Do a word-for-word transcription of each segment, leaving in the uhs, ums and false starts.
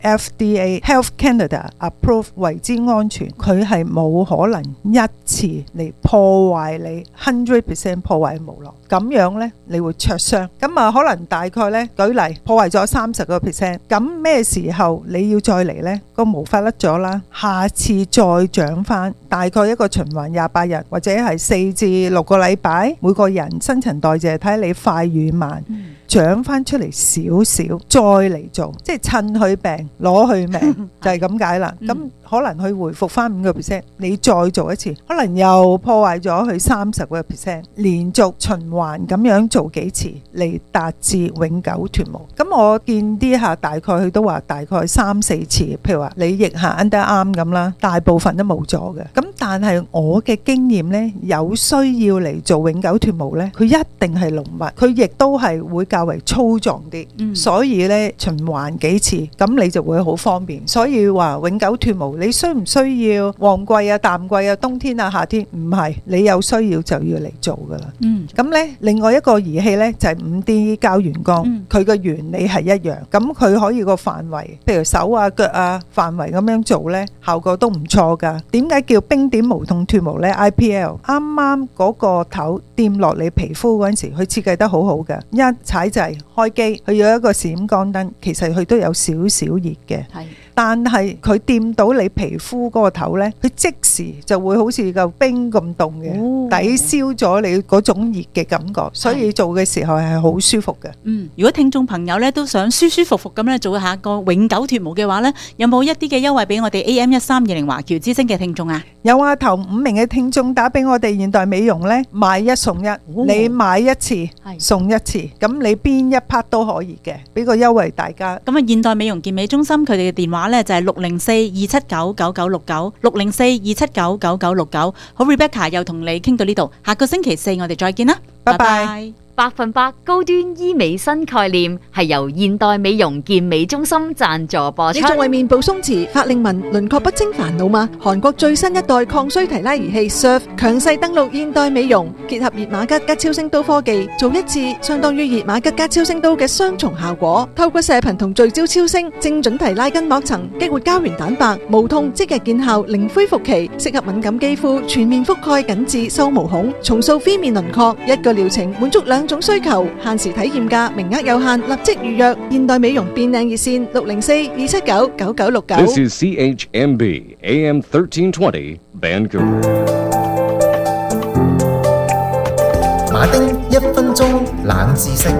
F D A Health Canada approve 為之安全，佢係冇可能一次嚟破壞你 hundred percent 破壞毛囊，咁樣呢，你會灼傷。咁啊，可能大概呢，舉例破壞咗三十個 percent，咁咩時候你要再嚟呢？個毛髮甩咗啦，下次再長翻，大概一個循環廿八日或者係四至六個禮拜，每個人新陳代謝睇你快與慢。嗯，長翻出嚟少少，再嚟做，即係趁佢病攞佢命，就係咁解啦。咁可能佢回復翻五個 percent，你再做一次，可能又破壞咗佢三十個 percent，連續循環咁樣做幾次嚟達至永久脫毛。咁我見啲客大概佢都話大概三四次，譬如話你腋下 underarm 咁啦，大部分都冇咗嘅。咁但係我嘅經驗呢，有需要嚟做永久脫毛呢，佢一定係濃密，佢亦都係會較為粗壯啲，嗯、所以呢循環幾次，咁你就會好方便。所以話永久脫毛，你需唔需要旺季啊、淡季啊、冬天啊、夏天？唔係，你有需要就要嚟做噶啦。嗯，咁呢另外一個儀器呢，就係五 D 膠原光，佢嘅、嗯、原理係一樣，咁佢可以個範圍，譬如手啊、腳啊範圍咁樣做呢，效果都唔錯噶。點解叫冰點無痛脫毛呢？ I P L 啱啱嗰個頭掂落你皮膚嗰陣時，佢設計得好好嘅，一踩掣開機，佢有一個閃光燈，其實佢都有少少熱嘅。係。但係佢掂到你皮膚嗰個頭呢，佢即時就會好似嚿冰咁凍嘅，哦、抵消咗你嗰種熱嘅感覺，所以做嘅時候係好舒服嘅。 嗯，如果聽眾朋友呢都想舒舒服服咁咧做下個永久脫毛嘅話呢，有冇一啲嘅優惠俾我哋 A M 一三二零華僑之聲嘅聽眾啊？ 有啊，頭五名嘅聽眾打俾我哋現代美容呢，買一送一，哦、你買一次送一次，咁你邊一 part 都可以嘅，俾個優惠大家。 咁啊，現代美容健美中心佢哋嘅電話呢就係六零四二七九九九六九，六零四二七九九九六九。好 ，Rebecca 又同你傾到呢度，下個星期四我哋再見啦， 拜拜。 百分百高端醫美新概念係由現代美容健美中心贊助播出。 你仲為面部鬆弛、法令紋、輪廓不清煩惱嗎？韓國最新一代抗衰提拉儀器 Surf 強勢登陸現代美容，結合熱瑪吉加超聲刀科技，做一次相當於熱瑪吉加超聲刀嘅雙重效果。透過射頻同聚焦超聲，精準提拉筋膜層，激活膠原蛋白，無痛即日見效，零恢復期，適合敏感肌膚，全面覆蓋緊致收毛孔，重塑 V 面輪廓，一個療程滿足兩種需求，限時體驗價，名額有限，立即預約。現代美容變靚熱線六零四二七九九九六九。 This is C H M B A M thirteen twenty Vancouver。 馬丁一分鐘冷知識，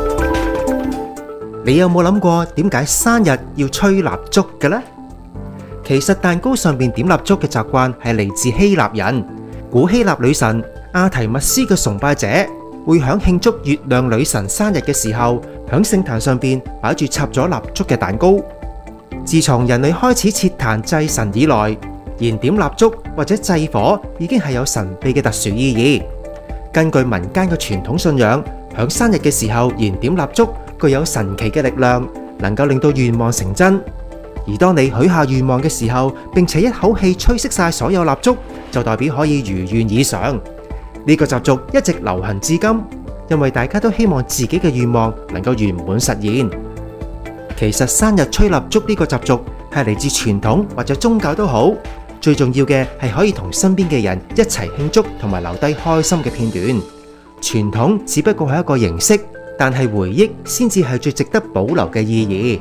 你有冇諗過點解生日要吹蠟燭嘅呢？其實蛋糕上面點蠟燭嘅習慣係嚟自希臘人，古希臘女神阿提密斯嘅崇拜者會響慶祝月亮女神生日嘅時候，響聖壇上邊擺住插咗蠟燭嘅蛋糕。自從人類開始設壇祭神以來，燃點蠟燭或者祭火已經係有神秘嘅特殊意義。根據民間嘅傳統信仰，響生日嘅時候燃點蠟燭具有神奇嘅力量，能夠令到願望成真。而當你許下願望嘅時候，並且一口氣吹熄晒所有蠟燭，就代表可以如願以償。呢個習俗一直流行至今，因為大家都希望自己嘅願望能夠圓滿實現。其實生日吹蠟燭呢個習俗係嚟自傳統或者宗教都好，最重要嘅係可以同身邊嘅人一齊慶祝同埋留低開心嘅片段。傳統只不過係一個形式，但係回憶先至係最值得保留嘅意義。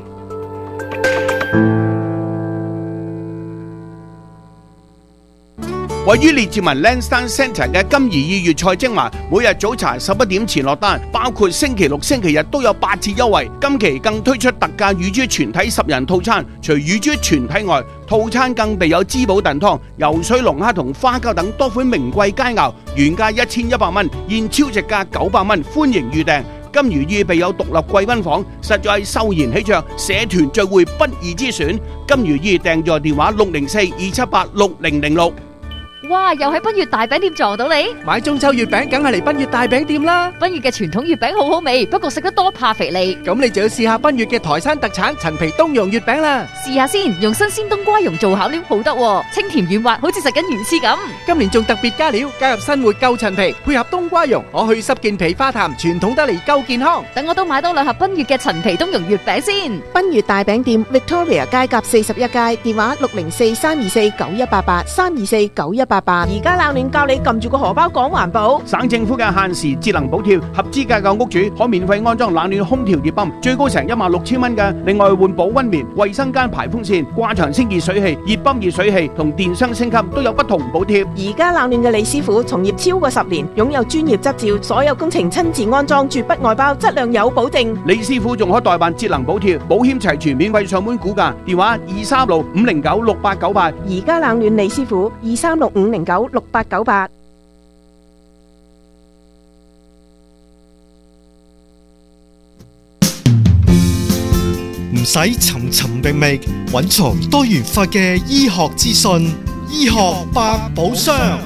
位於列治文 Lansdowne Centre 嘅金怡意粵菜精華，每日早茶十一點前落單，包括星期六、星期日都有八折優惠。今期更推出特價乳豬全體十人套餐，除乳豬全體外，套餐更備有滋補燉湯、游水龍蝦同花膠等多款名貴佳肴，原價一千一百蚊，現超值價九百蚊，歡迎預訂。金如意備有獨立貴賓房，實在係秀賢喜鵲，社團聚會不二之選。金如意訂座電話六零四二七八六零零六。 哇，又喺賓悅大餅店撞到你。 買中秋月餅梗係嚟賓悅大餅店啦。 賓悅嘅傳統月餅好好味，不過食得多怕肥膩。 咁你就要試下賓悅嘅台山特產陳皮冬蓉月餅啦。 試下先，用新鮮冬瓜蓉做餡料好得喎，清甜軟滑，好似食緊魚翅咁。 今年仲特別加料，加入新活夠陳皮，配合冬瓜蓉，可去濕健脾化痰，傳統得嚟夠健康。 等我都買多兩盒賓悅嘅陳皮冬蓉月餅先。 賓悅大餅店 Victoria 街甲四十一街，電話六零四三二四九一八八三二四九一八八。而家冷暖教你撳住個荷包講環保。 省政府嘅限時節能補貼，合資格嘅屋主可免費安裝冷暖空調熱泵，最高成一萬六千蚊嘅。另外換保溫棉、衛生間排風扇、掛牆清熱水器、熱泵熱水器同電箱升級都有不同補貼。 而家冷暖嘅李師傅從業超過十年，擁有專業執照，所有工程親自安裝，絕不外包，質量有保證。 李師傅仲可代辦節能補貼，保險齊全，免費上門估價，電話二三六五零九六八九八。 而家冷暖李師傅二三六五零九六八九八。 唔使尋尋覓覓，揾從多元化嘅醫學資訊，醫學百寶箱。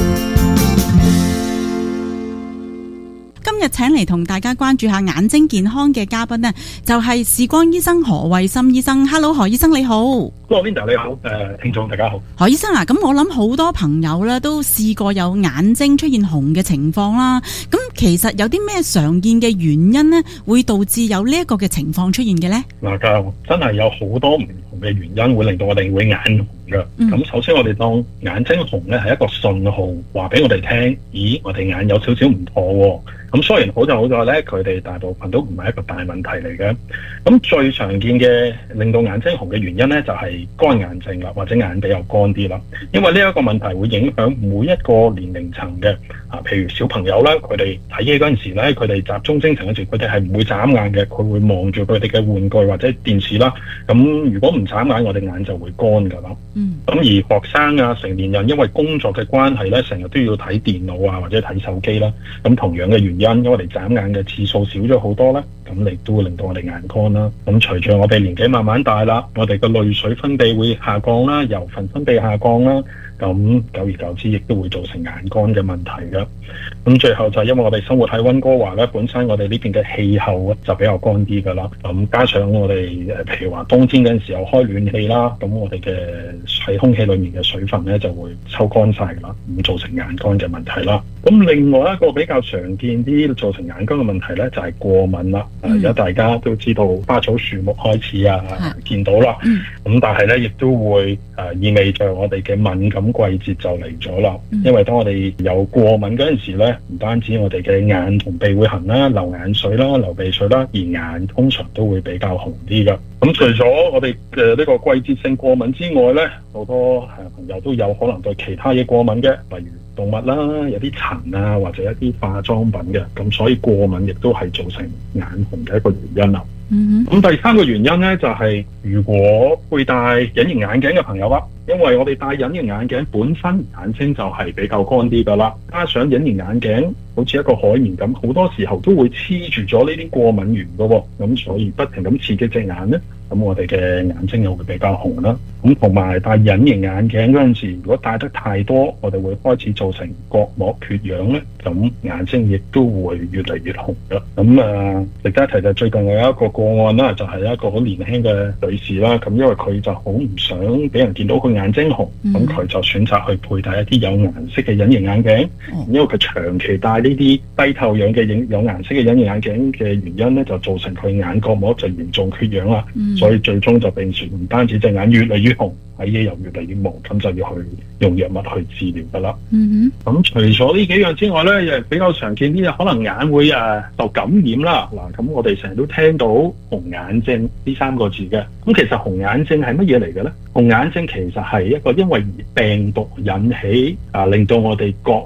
今日請嚟同大家關注下眼睛健康嘅嘉賓呢，就係視光醫生何慧森醫生。Hello， 何醫生你好。 Hello Linda 你好，誒聽眾大家好。 何醫生啊，咁我諗好多朋友咧都試過有眼睛出現紅嘅情況啦。咁其實有啲咩常見嘅原因呢，會導致有呢一個嘅情況出現嘅呢？ 嗱，就真係有好多唔同嘅原因會令到我哋會眼紅嘅。咁、嗯、首先我哋當眼睛紅咧係一個信號，話俾我哋聽，咦，我哋眼有少少唔妥喎。咁雖然好就好在咧，佢哋大部分都唔係一個大問題嚟嘅。咁最常見嘅令到眼睛紅嘅原因咧，就係乾眼症啦，或者眼比較乾啲啦。因為呢一個問題會影響每一個年齡層嘅。啊，譬如小朋友啦，佢哋睇嘢嗰陣時咧，佢哋集中精神嗰時，佢哋係唔會眨眼嘅，佢會望住佢哋嘅玩具或者電視啦。咁如果唔眨眼，我哋眼就會乾㗎啦。嗯。咁而學生啊、成年人因為工作嘅關係咧，成日都要睇電腦啊或者睇手機啦。咁同樣嘅原因，因為我哋眨眼嘅次數少咗好多啦，咁亦都會令到我哋眼乾啦。咁隨住我哋年紀慢慢大啦，我哋嘅淚水分泌會下降啦，油分分泌下降啦。咁久而久之，亦都會造成眼乾嘅問題嘅。咁最後就係因為我哋生活喺溫哥華咧，本身我哋呢邊嘅氣候就比較乾啲噶啦。咁加上我哋誒，譬如話冬天嗰陣時候開暖氣啦，咁我哋嘅喺空氣裏面嘅水分咧就會抽乾晒噶啦，咁造成眼乾嘅問題啦。咁另外一個比較常見啲造成眼乾嘅問題咧，就係過敏啦。而、嗯、家大家都知道花草樹木開始啊，啊見到啦。咁、嗯、但係咧，亦都會誒、呃、意味着我哋嘅敏感季節就嚟咗啦。因為當我哋有過敏嗰陣時咧，唔單止我哋嘅眼同鼻會痕啦、流眼水啦、流鼻水啦，而眼通常都會比較紅啲噶。咁除咗我哋嘅呢個季節性過敏之外咧，好多朋友都有可能對其他嘢過敏嘅，例如動物啦，有啲塵啊，或者一啲化妝品嘅，咁所以過敏亦都係造成眼紅嘅一個原因啦。嗯，咁第三個原因咧就係、是、如果佩戴隱形眼鏡嘅朋友啦，因為我哋戴隱形眼鏡本身眼睛就係比較乾啲噶啦，加上隱形眼鏡好似一個海綿咁，好多時候都會黐住咗呢啲過敏源噶，咁所以不停咁刺激隻眼咧，咁我哋嘅眼睛又會比較紅啦。咁同埋戴隱形眼鏡嗰陣時，如果戴得太多，我哋會開始造成角膜缺氧咧，咁眼睛亦都會越嚟越紅嘅。咁啊，值得一提就最近我有一個個案啦，就係、是、一個好年輕嘅女士啦，咁因為佢就好唔想俾人見到佢眼睛紅，咁、嗯、佢就選擇去佩戴一啲有顏色嘅隱形眼鏡、嗯，因為佢長期戴呢啲低透氧嘅影有顏色嘅隱形眼鏡嘅原因咧，就造成佢眼角膜就嚴重缺氧啦、嗯，所以最終就變成唔單止隻眼越嚟越紅，睇嘢又越嚟越朦，咁就要去用藥物去治療噶啦。嗯哼，咁除咗呢幾樣之外咧，亦比較常見啲，可能眼會誒、啊、受感染啦。嗱，咁我哋成日都聽到紅眼症呢三個字嘅，咁其實紅眼症係乜嘢嚟嘅咧？紅眼症其實係一個因為病毒引起啊，令到我哋角膜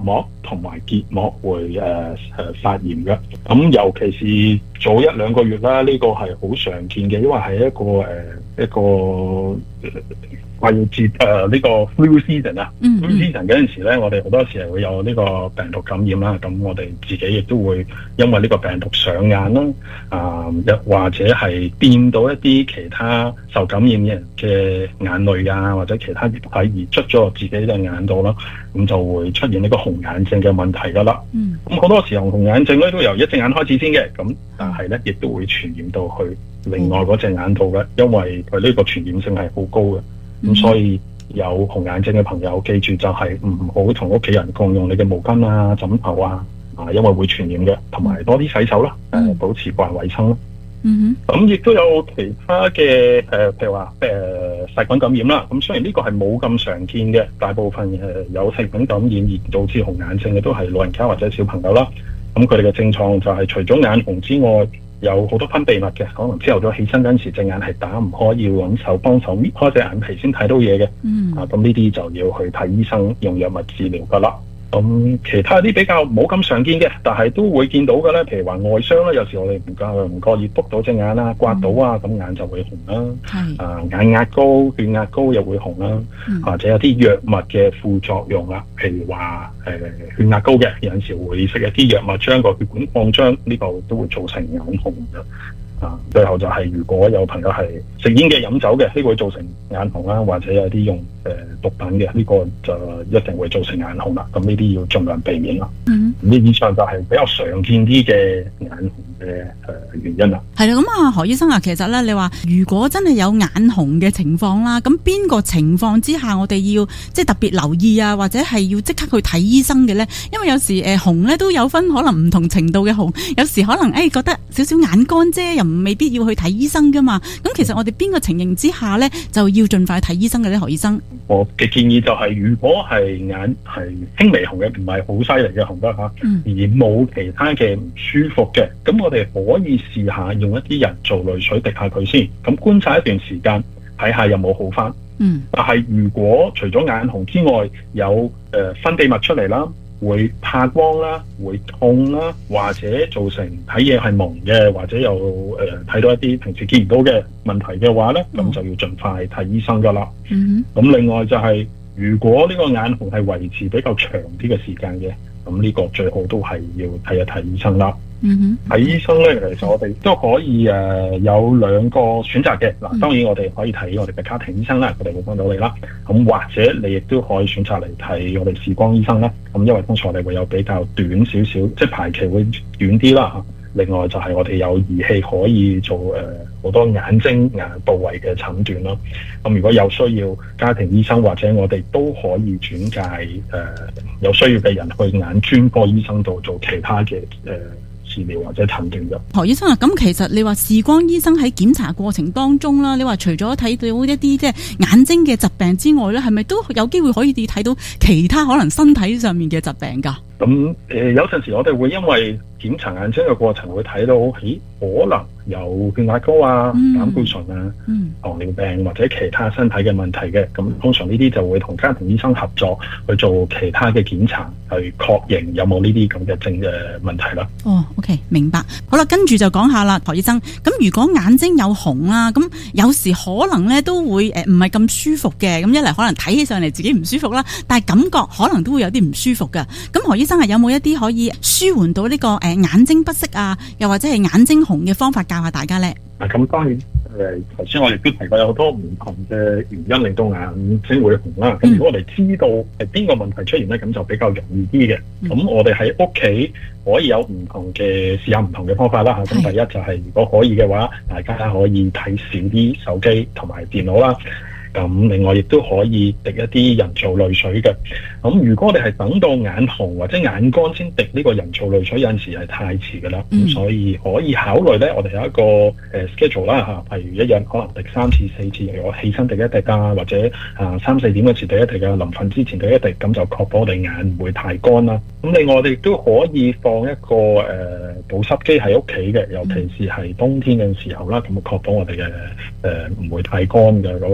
同埋結膜會誒誒、呃、發炎嘅。咁尤其是早一兩個月啦，呢、這個係好常見嘅，因為係一個誒、呃、一個。呃季節誒呢個 flu season 啊、嗯、，flu season 嗰陣時咧，我哋好多時係會有呢個病毒感染啦。咁我哋自己亦都會因為呢個病毒上眼啦，啊、呃，又或者係掂到一啲其他受感染嘅人嘅眼淚啊，或者其他液體而出咗自己嘅眼度啦，咁就會出現呢個紅眼症嘅問題噶啦。嗯，咁好多時候紅眼症咧都由一隻眼開始先嘅，咁但係咧亦都會傳染到去另外嗰隻眼度嘅，因為佢呢個傳染性係好高嘅。咁、嗯、所以有紅眼症嘅朋友，記住就係唔好同屋企人共用你嘅毛巾啊、枕頭啊，啊，因為會傳染嘅，同埋多啲洗手啦，誒、嗯呃，保持個人衛生啦。嗯哼。咁亦都有其他嘅誒、呃，譬如話誒細菌感染啦。咁雖然呢個係冇咁常見嘅，大部分誒有細菌感染而導致紅眼症嘅都係老人家或者小朋友啦。咁佢哋嘅症狀就係除咗眼紅之外，有好多分泌物嘅，可能朝頭早起身嗰陣時隻眼係打唔開，要揾手幫手搣開隻眼皮先睇到嘢嘅。嗯。啊，咁呢啲就要去睇醫生，用藥物治療噶啦。咁其他啲比較冇咁常見嘅，但係都會見到嘅咧，譬如話外傷啦，有時我哋唔覺唔覺意篤到隻眼啦，刮到啊，咁、嗯、眼就會紅啦。係。啊，眼壓高、血壓高又會紅啦、嗯，或者有啲藥物嘅副作用啦，譬如話誒、呃、血壓高嘅，有陣時會食一啲藥物將個血管擴張，呢、呢個都會造成眼紅嘅。啊，最後就係如果有朋友係食煙嘅、飲酒嘅，呢、呢個會造成眼紅啦，或者有啲用誒、呃、毒品嘅，呢、呢個就一定會造成眼紅啦。咁呢啲要盡量避免啦。嗯，呢以上就係比較常見啲嘅眼紅嘅誒、呃、原因啦。係啦，咁啊何醫生啊，其實咧你話如果真係有眼紅嘅情況啦，咁邊個情況之下我哋要即係特別留意啊，或者係要即刻去睇醫生嘅咧？因為有時誒、呃、紅咧都有分可能唔同程度嘅紅，有時可能誒、哎、覺得少少眼乾啫，又未必要去睇醫生噶嘛，咁其實我哋邊個情形之下咧，就要盡快睇醫生嘅咧？何醫生，我嘅建議就係、是，如果係眼係輕微紅嘅，唔係好犀利嘅紅得吓，嗯、而冇其他嘅唔舒服嘅，咁我哋可以試下用一啲人造淚水滴下佢先，咁觀察一段時間，睇下有冇好返。嗯，但係如果除咗眼紅之外，有誒、呃、分泌物出嚟啦。會怕光啦，會痛啦，或者造成睇嘢係蒙嘅，或者又誒睇到一啲平時見唔到嘅問題嘅話咧，咁、嗯、就要盡快睇醫生噶啦。嗯哼。咁另外就係、是、如果呢個眼紅係維持比較長啲嘅時間嘅，咁呢個最好都係要睇一睇醫生啦。嗯哼。睇醫生咧，其實我哋都可以誒、呃、有兩個選擇嘅。嗱，當然我哋可以睇我哋嘅家庭醫生啦，佢哋會幫到你啦。咁或者你亦都可以選擇嚟睇我哋視光醫生啦。咁因為通常我哋會有比較短少少，即係排期會短啲啦。另外就係我哋有儀器可以做誒好、呃、多眼睛眼部位嘅診斷啦。咁如果有需要，家庭醫生或者我哋都可以轉介誒、呃、有需要嘅人去眼專科醫生度做其他嘅誒、呃治療或者診斷嘅。何醫生啊，咁其實你話視光醫生喺檢查過程當中啦，你話除咗睇到一啲即係眼睛嘅疾病之外咧，係咪都有機會可以睇到其他可能身體上面嘅疾病㗎？咁誒、呃、有陣時我哋會因為檢查眼睛嘅過程會睇到，咦可能有血壓高啊、膽、嗯、固醇啊、嗯、糖尿病或者其他身體嘅問題嘅，咁通常呢啲就會同家庭醫生合作去做其他嘅檢查，去確認有冇呢啲咁嘅症嘅問題啦。哦 ，OK， 明白。好啦，跟住就講下啦，何醫生。咁如果眼睛有紅啦，咁有時可能咧都會誒唔係咁舒服嘅。咁一嚟可能睇起上嚟自己唔舒服啦，但係感覺可能都會有啲唔舒服嘅。咁何醫生係有冇一啲可以舒緩到呢、這個誒、呃、眼睛不適啊，又或者係眼睛紅嘅方法教下大家咧？啊，咁當然誒，頭先我亦都提過有好多唔同嘅原因令到眼睛會紅啦。咁、嗯、如果我哋知道係邊個問題出現咧，咁就比較容易啲嘅。咁、嗯、我哋喺屋企可以有唔同嘅試下唔同嘅方法啦嚇。咁第一就係如果可以嘅話，大家可以睇少啲手機同埋電腦啦。咁另外亦都可以滴一啲人造淚水嘅。咁如果我哋係等到眼紅或者眼乾先滴呢個人造淚水，有陣時係太遲㗎啦。咁、嗯、所以可以考慮咧，我哋有一個誒、呃、schedule 啦嚇，譬如一日可能滴三次四次，如果起身滴一滴啊，或者啊三四點嗰時滴一滴啊，臨瞓之前滴一滴，咁就確保我哋眼唔會太乾啦。咁另外我哋亦都可以放一個誒、呃、保濕機喺屋企嘅，尤其是係冬天嘅時候啦，咁確保我哋嘅誒唔會太乾嘅嗰個空氣裏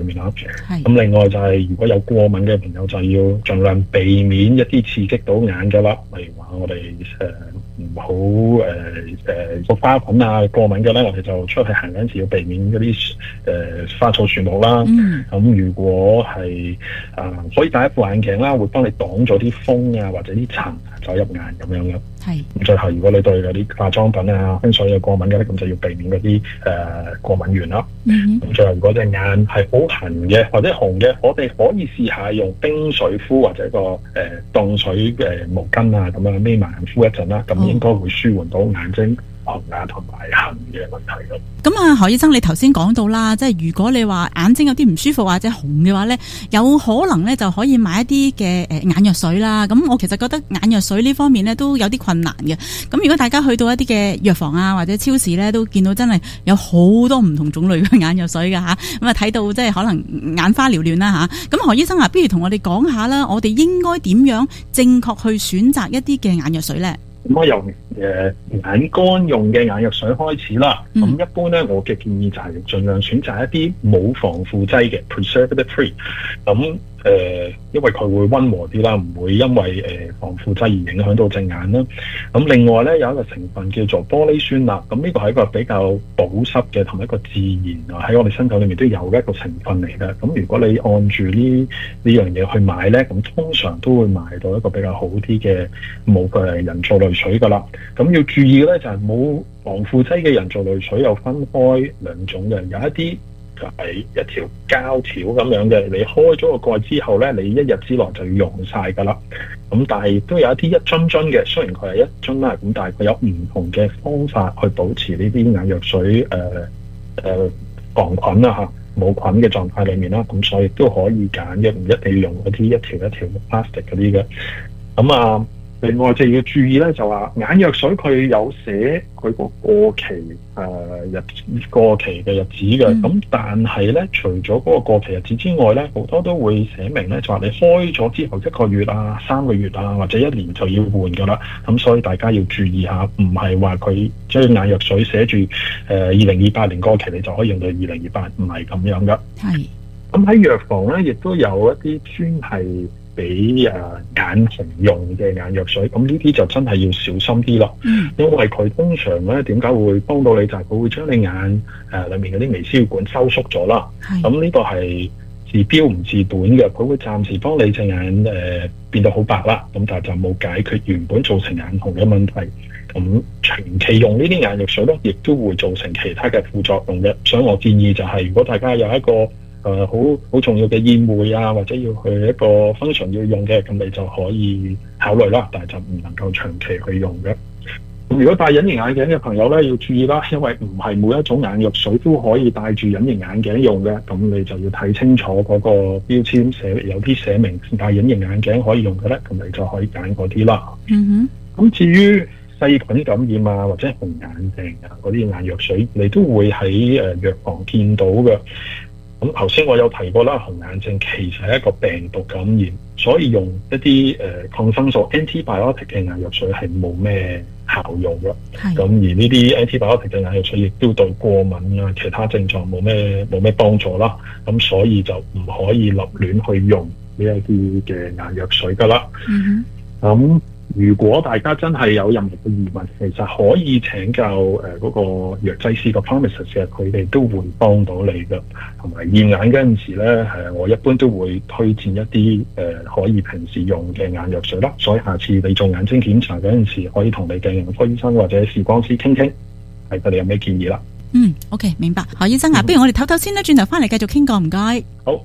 面啦。 係咁另外就係如果有過敏嘅朋友就要盡量避免一啲刺激到眼嘅啦，例如話我哋誒唔好誒誒個花粉啊過敏嘅咧，我哋就出去行嗰陣時要避免嗰啲誒花草樹木啦。咁、 嗯、 如果係啊、呃、可以戴一副眼鏡啦，會幫你擋咗啲風啊或者啲塵走入眼咁樣嘅。 係咁最後如果你對嗰啲化妝品啊香水有過敏嘅咧，咁就要避免嗰啲誒過敏源啦。咁、 嗯、 最後如果隻眼係好痕嘅或者紅嘅，我哋可以試下用冰水敷或者個誒凍水誒毛巾啊咁樣眯埋眼敷一陣啦，咁應該會舒緩到眼睛紅啊同埋痕嘅問題咯。 咁啊，何醫生，你頭先講到啦，即係如果你話眼睛有啲唔舒服或者紅嘅話咧，有可能咧就可以買一啲嘅誒眼藥水啦。咁我其實覺得眼藥水呢方面咧都有啲困難嘅。咁如果大家去到一啲嘅藥房啊或者超市咧，都見到真係有好多唔同種類嘅眼藥水㗎吓。咁啊睇到即係可能眼花繚亂啦吓。咁何醫生啊，不如同我哋講下啦，我哋應該點樣正確去選擇一啲嘅眼藥水咧？ 咁我由誒眼乾用嘅眼藥水開始啦。咁、嗯、一般咧，我嘅建議就係盡量選擇一啲冇防腐劑嘅 preservative free。咁誒、呃，因為佢會溫和啲啦，唔會因為誒、呃、防腐劑而影響到隻眼啦。咁另外咧，有一個成分叫做玻璃酸鈉，咁呢個係一個比較保濕嘅同埋一個自然啊，喺我哋身體裏面都有一個成分嚟嘅。咁如果你按住呢呢樣嘢去買咧，咁通常都會買到一個比較好啲嘅冇嘅人造淚水噶啦。咁要注意咧，就係、是、冇防腐劑嘅人造淚水又分開兩種嘅，有一啲就係一條膠條咁樣嘅，你開咗個蓋之後咧，你一日之內就要用晒噶啦。咁但係都有一啲一樽樽嘅，雖然佢係一樽啦，咁但係佢有唔同嘅方法去保持呢啲眼藥水誒誒、呃、防菌啊嚇冇菌嘅狀態裏面啦。咁所以都可以揀嘅，唔一定要用嗰啲一條一條 plastic 嗰啲嘅。咁啊。另外就要注意咧，就話眼藥水佢有寫佢個過期誒、呃、日過期嘅日子嘅，咁、嗯、但係咧除咗嗰個過期日子之外咧，好多都會寫明咧，就話你開咗之後一個月啊、三個月啊或者一年就要換噶啦。咁所以大家要注意下，唔係話佢將眼藥水寫住誒二零二八年過期，你就可以用到二零二八，唔係咁樣噶。係。咁喺藥房咧，亦都有一啲專係俾誒眼紅用嘅眼藥水，咁呢啲就真係要小心啲咯。嗯，因為佢通常咧點解會幫到你，就係、是、佢會將你眼誒、呃、裏面嗰啲微絲血管收縮咗啦。咁呢個係治標唔治本嘅，佢會暫時幫你隻眼誒、呃、變到好白啦，咁但係就冇解決原本造成眼紅嘅問題。咁長期用呢啲眼藥水咧，亦都會造成其他嘅副作用嘅。所以我建議就係、是，如果大家有一個誒好好重要嘅宴會啊，或者要去一個 function 要用嘅，咁你就可以考慮啦，但係就唔能夠長期去用嘅。咁如果戴隱形眼鏡嘅朋友咧，要注意啦，因為唔係每一種眼藥水都可以戴住隱形眼鏡用嘅，咁你就要睇清楚嗰個標籤寫，有啲寫明戴隱形眼鏡可以用嘅咧，咁你就可以揀嗰啲啦。嗯哼。咁至於細菌感染啊，或者紅眼病啊嗰啲眼藥水，你都會喺誒藥房見到嘅。咁頭先我有提過啦，紅眼症其實係一個病毒感染，所以用一啲誒、呃、抗生素 antibiotic 嘅眼藥水係冇咩效用嘅。咁而呢啲 antibiotic 嘅眼藥水亦都對過敏啊其他症狀冇咩冇咩幫助啦。咁所以就唔可以立亂去用呢一啲嘅眼藥水噶啦。嗯哼。咁如果大家真係有任何嘅疑問，其實可以請教誒嗰、呃那個藥劑師個 pharmacist 嘅，佢哋都會幫到你嘅。同埋驗眼嗰陣時咧，誒我一般都會推薦一啲誒、呃、可以平時用嘅眼藥水啦。所以下次你做眼睛檢查嗰陣時，可以同你嘅眼科醫生或者視光師傾傾，睇佢哋有咩建議啦。 嗯 ，OK， 明白。何醫生啊，嗯、不如我哋唞唞先啦，轉頭翻嚟繼續傾過，唔該。好。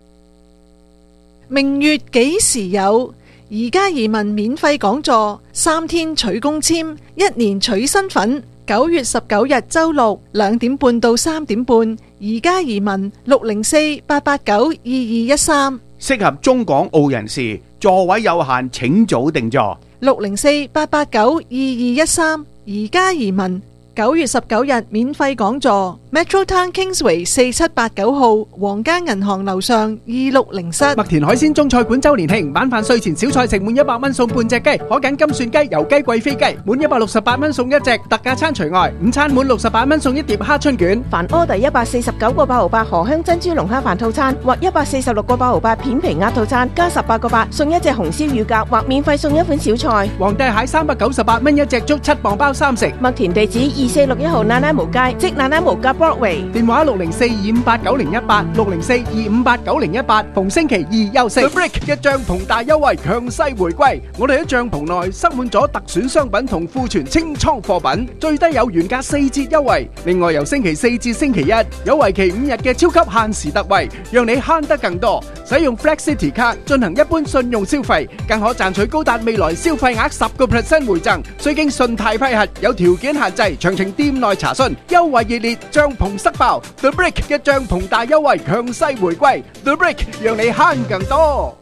明月幾時有？而家移民免費講座，三天取公簽，一年取身份。九月十九日周六兩點半到三點半，而家移民六零四八八九二二一三， 適合中港澳人士，座位有限，請早定座。 六零四八八九二二一三，而家移民九月十九日免費講座 ，Metro Town Kingsway 四七八九號皇家銀行樓上二六零室。 麥田海鮮中菜館周年慶，晚飯稅前小菜食滿一百蚊送半隻雞，可揀金蒜雞、油雞、貴妃雞，滿一百六十八蚊送一隻，特價餐除外。午餐滿六十八蚊送一碟蝦春卷。 凡order一百四十九個八毫八荷香珍珠龍蝦飯套餐，或一百四十六個八毫八片皮鴨套餐，加十八個八送一隻紅燒乳鴿，或免費送一款小菜。 皇帝蟹三百九十八蚊一隻，足七磅包三食。 麥田地址二四六一號奶奶毛街，即奶奶毛街 Broadway。 電話六零四二五八九零一八，六零四二五八九零一八。逢星期二休息。The Brick 嘅帳篷大優惠強勢回歸，我哋喺帳篷內塞滿咗特選商品同庫存清倉貨品，最低有原價四折優惠。另外由星期四至星期一有為期五日嘅超級限時特惠，讓你慳得更多。使用 Flex City 卡進行一般信用消費，更可賺取高達未來消費額十個 percent 回贈，需經信貸批核，有條件限制，詳情店內查詢。優惠熱烈，帳篷塞爆 ，The Brick 嘅帳篷大優惠強勢回歸 ，The Brick 讓你慳更多。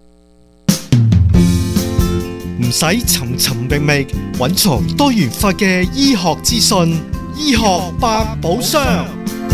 唔使尋尋覓覓，揾錯多元化嘅醫學資訊，醫學百寶箱。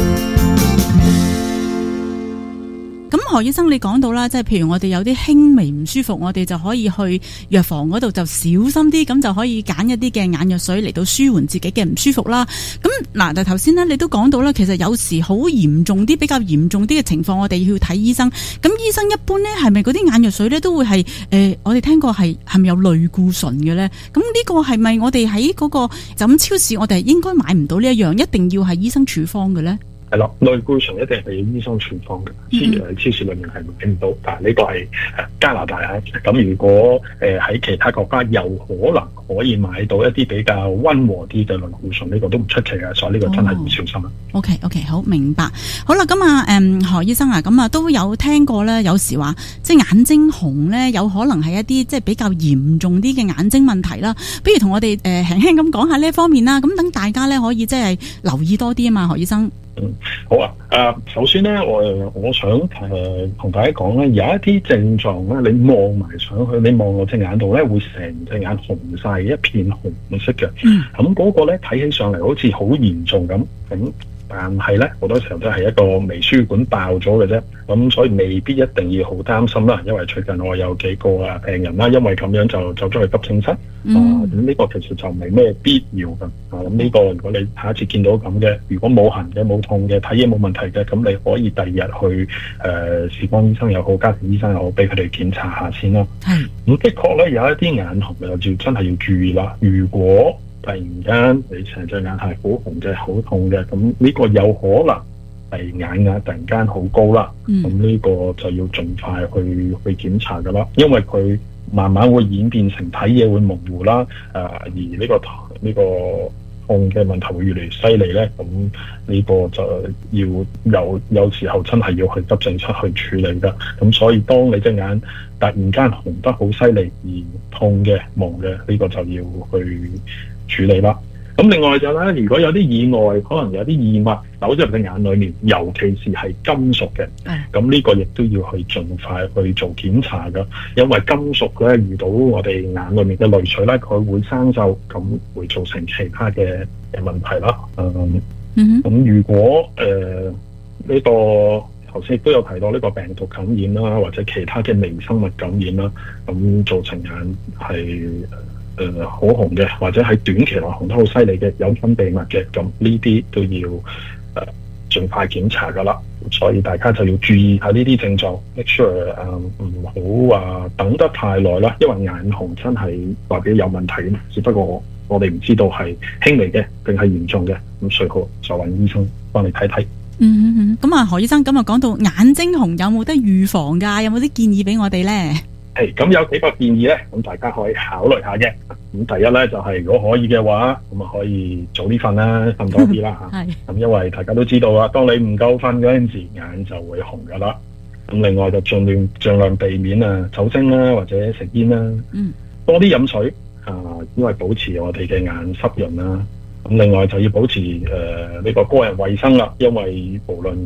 咁何醫生你講到啦，即係譬如我哋有啲輕微唔舒服，我哋就可以去藥房嗰度就小心啲，咁就可以揀一啲嘅眼藥水嚟到舒緩自己嘅唔舒服啦。咁嗱，但係頭先咧你都講到啦，其實有時好嚴重啲、比較嚴重啲嘅情況，我哋要睇醫生。咁醫生一般咧係咪嗰啲眼藥水咧都會係誒、呃，我哋聽過係係咪有類固醇嘅咧？咁呢個係咪我哋喺嗰個就咁超市，我哋係應該買唔到呢一樣，一定要係醫生處方嘅咧？ 係咯，類固醇一定係醫生處方嘅，超誒超市裏面係買唔到。但係呢個係誒加拿大啊，咁如果誒喺其他國家有可能可以買到一啲比較溫和啲嘅類固醇，呢個都唔出奇嘅，所以呢個真係要小心啊。 OK OK， 好明白。好啦，咁啊誒何醫生啊，咁啊都有聽過咧，有時話即係眼睛紅咧，有可能係一啲即係比較嚴重啲嘅眼睛問題啦。不如同我哋誒輕輕咁講下呢一方面啦，咁等大家咧可以即係留意多啲啊嘛，何醫生。 嗯，好啊。誒、呃，首先咧，我我想誒同、呃、大家講咧，有一啲症狀咧，你望埋上去，你望落隻眼度咧，會成隻眼紅晒，一片紅色嘅。嗯。咁嗰個咧睇起上嚟好似好嚴重咁，咁但係咧好多時候都係一個微輸管爆咗嘅啫。咁所以未必一定要好擔心啦。因為最近我有幾個啊病人啦，因為咁樣就走咗去急症室。嗯、啊，咁呢個其實就唔係咩必要嘅。啊，咁呢個如果你下一次見到咁嘅，如果冇痕嘅、冇痛嘅、睇嘢冇問題嘅，咁你可以第二日去誒視光醫生又好、家庭醫生又好，俾佢哋檢查下先啦。係。咁的確咧，有一啲眼紅就要真係要注意啦。如果突然間你成隻眼係好紅嘅、好痛嘅，咁呢個有可能係眼壓突然間好高啦。咁呢、嗯、個就要盡快去去檢查噶啦，因為佢慢慢會演變成睇嘢會模糊啦。誒、呃，而呢、這個呢、這個痛嘅問題會越嚟越犀利咧，咁呢個就要有有時候真係要去急症室去處理噶。咁所以當你隻眼突然間紅得好犀利而痛嘅、毛嘅，呢、這個就要去處理啦。咁另外就咧，如果有啲意外，可能有啲異物走咗入隻眼裏面，尤其是係金屬嘅，咁呢個亦都要去盡快去做檢查噶。因為金屬咧遇到我哋眼裏面嘅淚水咧，佢會生鏽，咁會造成其他嘅嘅問題啦。嗯，咁、嗯、如果誒呢、呃這個頭先亦都有提到呢個病毒感染啦，或者其他嘅微生物感染啦，咁造成眼係誒好紅嘅，或者喺短期內紅得好犀利嘅，有分泌物嘅，咁呢啲都要誒、呃、盡快檢查噶啦。所以大家就要注意下呢啲症狀 ，make sure 誒唔好話等得太耐啦，因為眼紅真係代表有問題，只不過我哋唔知道係輕微嘅定係嚴重嘅，咁最好就揾醫生幫你睇睇。 嗯嗯，咁啊何醫生，咁啊講到眼睛紅有冇得預防㗎？有冇啲建議俾我哋咧？ 係咁有幾個建議咧，咁大家可以考慮下嘅。咁第一咧就係、是、如果可以嘅話，咁啊可以早啲瞓啦，瞓多啲啦嚇。係。咁因為大家都知道啦，當你唔夠瞓嗰陣時，眼就會紅噶啦。咁另外就盡量盡量避免啊酒精啦，或者食煙啦。嗯。多啲飲水啊，因為保持我哋嘅眼濕潤啦。咁另外就要保持誒呢、呃這個個人衛生啦，因為無論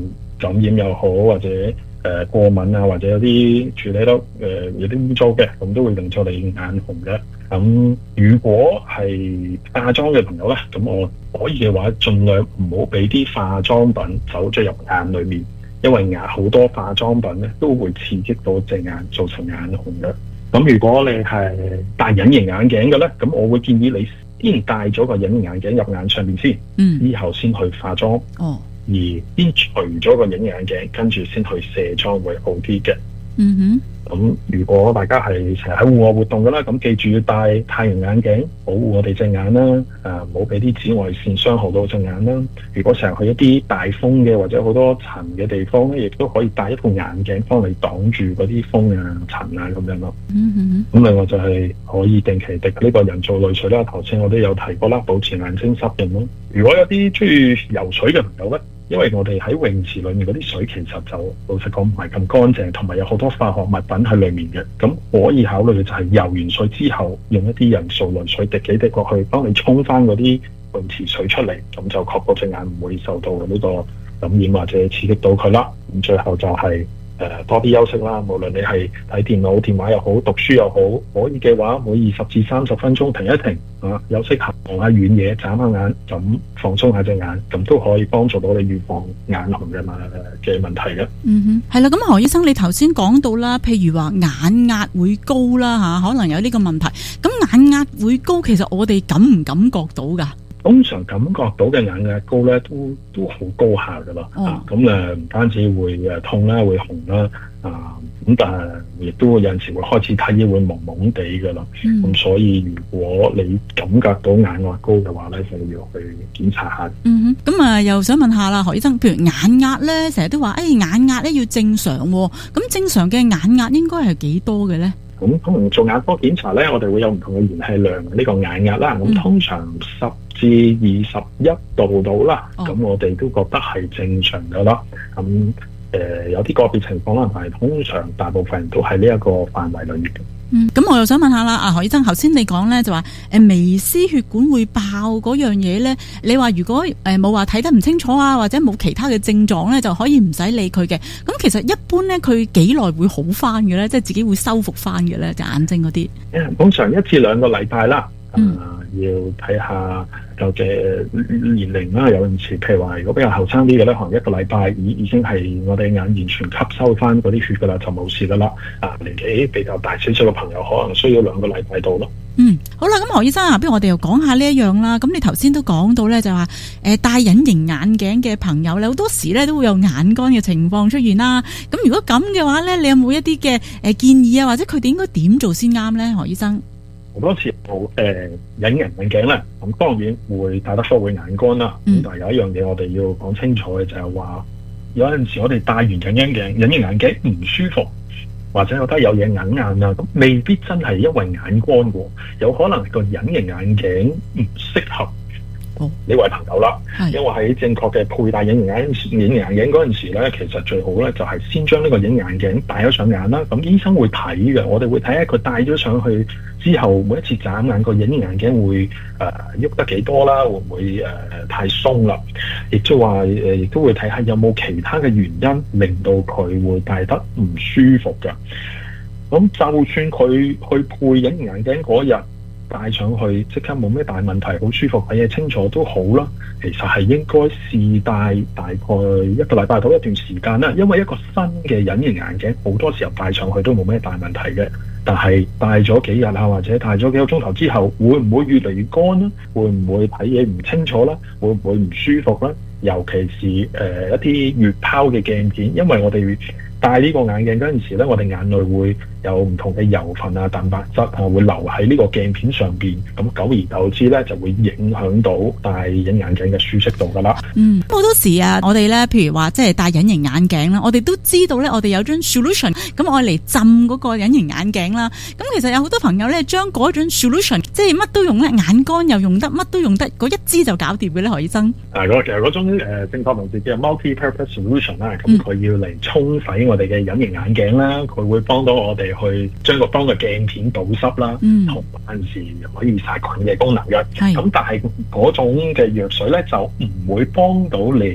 感染又好，或者誒、呃、過敏啊，或者有啲處理得誒、呃、有啲污糟嘅，咁都會令到你眼紅嘅。咁如果係化妝嘅朋友咧，咁我可以嘅話，盡量唔好俾啲化妝品走咗入眼裏面，因為眼好多化妝品咧都會刺激到隻眼，造成眼紅嘅。咁如果你係戴隱形眼鏡嘅咧，咁我會建議你先戴咗個隱形眼鏡入眼上面先，嗯，之後先去化妝，哦，而先除咗個隱形眼鏡，跟住先去卸妝會好啲嘅。嗯哼。咁如果大家係成日喺戶外活動嘅啦，咁記住要戴太陽眼鏡保護我哋隻眼啦，誒唔好俾啲紫外線傷害到隻眼啦。如果成日去一啲大風嘅或者好多塵嘅地方咧，亦都可以戴一副眼鏡幫你擋住嗰啲風啊、塵啊咁樣咯。嗯哼。咁另外就係可以定期滴呢個人造淚水啦，頭先我都有提過啦，保持眼睛濕潤咯。如果有啲中意游水嘅朋友咧，因為我哋喺泳池裏面嗰啲水其實就老實講唔係咁乾淨，同埋有好多化學物品喺裏面嘅，咁可以考慮嘅就係游完水之後用一啲人造淚水滴幾滴過去，幫你沖翻嗰啲泳池水出嚟，咁就確保隻眼唔會受到呢個感染或者刺激到佢啦。咁最後就係、是呃、多啲休息啦，無論你係睇電腦、電話又好，讀書又好，可以嘅話每二十至三十分鐘停一停啊，休息下，望下遠嘢，眨下眼，咁放鬆下隻眼，咁都可以幫助到你預防眼紅嘅問嘅問題嘅。 嗯哼，係啦，咁何醫生你頭先講到啦，譬如話眼壓會高啦吓，可能有呢個問題。咁眼壓會高，其實我哋感唔感覺到㗎？ 通常感覺到嘅眼壓高咧，都都好高下噶啦。哦、啊，咁誒唔單止會誒痛啦，會紅啦，啊咁但係亦都有陣時會開始睇嘢會蒙蒙地噶啦。咁、嗯、所以如果你感覺到眼壓高嘅話咧，就要去檢查下。 嗯哼，咁啊又想問下啦，何醫生，譬如眼壓咧，成日都話誒、哎、眼壓咧要正常、哦，咁正常嘅眼壓應該係幾多嘅咧？ 咁通常做眼科檢查咧，我哋會有唔同嘅儀器量呢個眼壓啦。咁、嗯、通常十至二十一度到啦，咁、哦、我哋都覺得係正常噶啦。咁誒、呃、有啲個別情況啦，但係通常大部分人都喺呢一個範圍裏面嘅。 嗯，咁我又想問下啦，啊何醫生，頭先你講咧就話誒微絲血管會爆嗰樣嘢咧，你話如果誒冇話睇得唔清楚啊，或者冇其他嘅症狀咧，就可以唔使理佢嘅。咁其實一般咧，佢幾耐會好翻嘅咧？即係自己會修復翻嘅咧？隻眼睛嗰啲？通常一至兩個禮拜啦。嗯。呃要睇下就嘅年齡啦，有陣時譬如話，如果比較後生啲嘅咧，可能一個禮拜已已經係我哋眼完全吸收翻嗰啲血噶啦，就冇事噶啦。啊，年紀比較大少少嘅朋友，可能需要兩個禮拜到咯。嗯，好啦，咁何醫生啊，不如我哋又講下呢一樣啦。咁你頭先都講到咧，就話誒戴隱形眼鏡嘅朋友咧，好多時咧都會有眼乾嘅情況出現啦。咁如果咁嘅話咧，你有冇一啲嘅誒建議啊，或者佢哋應該點做先啱咧？何醫生？ 好多時候誒隱形眼鏡咧，咁當然會戴得多會眼乾啦。咁、嗯、但係有一樣嘢我哋要講清楚嘅就係話，有陣時我哋戴完隱形鏡、隱形眼鏡唔舒服，或者覺得有嘢眼硬啊，咁未必真係因為眼乾喎，有可能個隱形眼鏡唔適合呢位朋友啦。因為喺正確嘅佩戴隱形眼隱形眼鏡嗰陣時咧，其實最好咧就係先將呢個隱形眼鏡戴咗上眼啦。咁醫生會睇嘅，我哋會睇下佢戴咗上去之後，每一次眨眼個隱形眼鏡會誒喐、呃、得幾多啦，會唔會誒、呃、太鬆啦？亦即係話誒，亦都會睇下有冇其他嘅原因令到佢會戴得唔舒服嘅。咁就算佢去配隱形眼鏡嗰日戴上去即刻冇咩大問題，好舒服，睇嘢清楚都好啦。其實係應該試戴大概一個禮拜到一段時間啦，因為一個新嘅隱形眼鏡好多時候戴上去都冇咩大問題嘅。但係戴咗幾日啊，或者戴咗幾個鐘頭之後，會唔會越嚟越乾呢？會唔會睇嘢唔清楚啦？會唔會唔舒服呢？尤其是誒、呃、一啲月拋嘅鏡片，因為我哋戴呢個眼鏡嗰陣時咧，我哋眼內會有唔同嘅油分啊、蛋白質啊，會留喺呢個鏡片上邊，咁久而久之咧，就會影響到戴隱形眼鏡嘅舒適度噶啦。 嗯，好多時啊，我哋咧，譬如話即係戴隱形眼鏡啦，我哋都知道咧，我哋有張 solution， 咁我嚟浸嗰個隱形眼鏡啦。咁其實有好多朋友咧，將嗰種 solution， 即係乜都用咧，眼乾又用得，乜都用得，嗰一支就搞掂嘅咧，何醫生。 啊，嗰其實嗰種誒正確名字叫 multi-purpose solution 啦，咁佢要嚟沖洗我哋嘅隱形眼鏡啦，佢會幫到我哋去將個幫個鏡片保濕啦，同埋有陣時可以殺菌嘅功能嘅。咁但係嗰種嘅藥水咧就唔會幫到你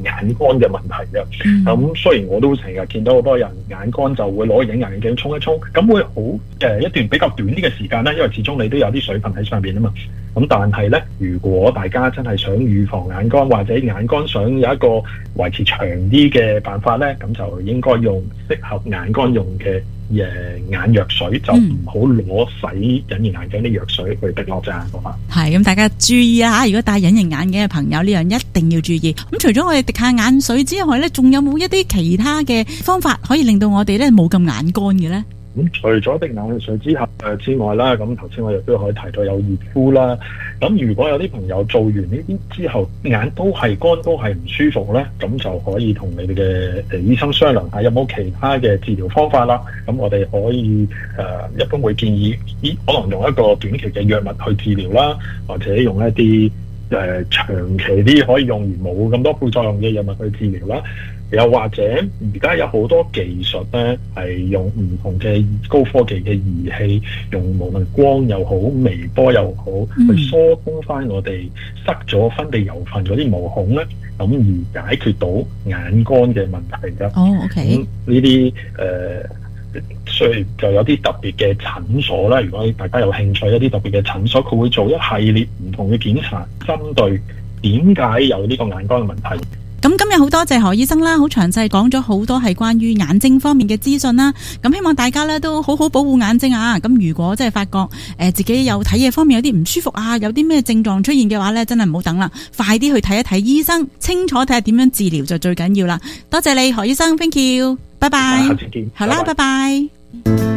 眼乾嘅問題嘅。咁、嗯、雖然我都成日見到好多人眼乾就會攞影眼鏡沖一沖，咁會好誒、呃、一段比較短啲嘅時間咧，因為始終你都有啲水分喺上邊啊嘛。咁但係咧，如果大家真係想預防眼乾或者眼乾想有一個維持長啲嘅辦法咧，咁就應該用適合眼乾用嘅誒眼藥水，就唔好攞洗隱形眼鏡啲藥水去滴落隻眼度啦。 係咁，大家注意啊！如果戴隱形眼鏡嘅朋友，呢樣一定要注意。咁除咗我哋滴下眼水之外咧，仲有冇一啲其他嘅方法可以令到我哋咧冇咁眼乾嘅咧？ 咁、嗯、除咗滴眼水之後誒之外啦，咁頭先我亦都可以提到有熱敷啦。咁如果有啲朋友做完呢啲之後眼都係乾都係唔舒服咧，咁就可以同你哋嘅誒醫生商量下有冇其他嘅治療方法啦。咁我哋可以誒、呃、一般會建議，依可能用一個短期嘅藥物去治療啦，或者用一啲誒、呃、長期啲可以用而冇咁多副作用嘅藥物去治療啦。又或者而家有好多技術咧，係用唔同嘅高科技嘅儀器，用無論光又好、微波又好，嗯、去疏通翻我哋塞咗分泌油分嗰啲毛孔咧，咁而解決到眼乾嘅問題㗎。 哦 ，OK。 咁呢啲誒，所以就有啲特別嘅診所啦。如果大家有興趣，一啲特別嘅診所，佢會做一系列唔同嘅檢查，針對點解有呢個眼乾嘅問題。 咁今日好多謝何醫生啦，好詳細講咗好多係關於眼睛方面嘅資訊啦。咁希望大家咧都好好保護眼睛啊。咁如果真係發覺誒、呃、自己有睇嘢方面有啲唔舒服啊，有啲咩症狀出現嘅話咧，真係唔好等啦，快啲去睇一睇醫生，清楚睇下點樣治療就最緊要啦。多謝你何醫生 ，thank you， 拜拜。 下次見。 好啦，拜拜。拜拜。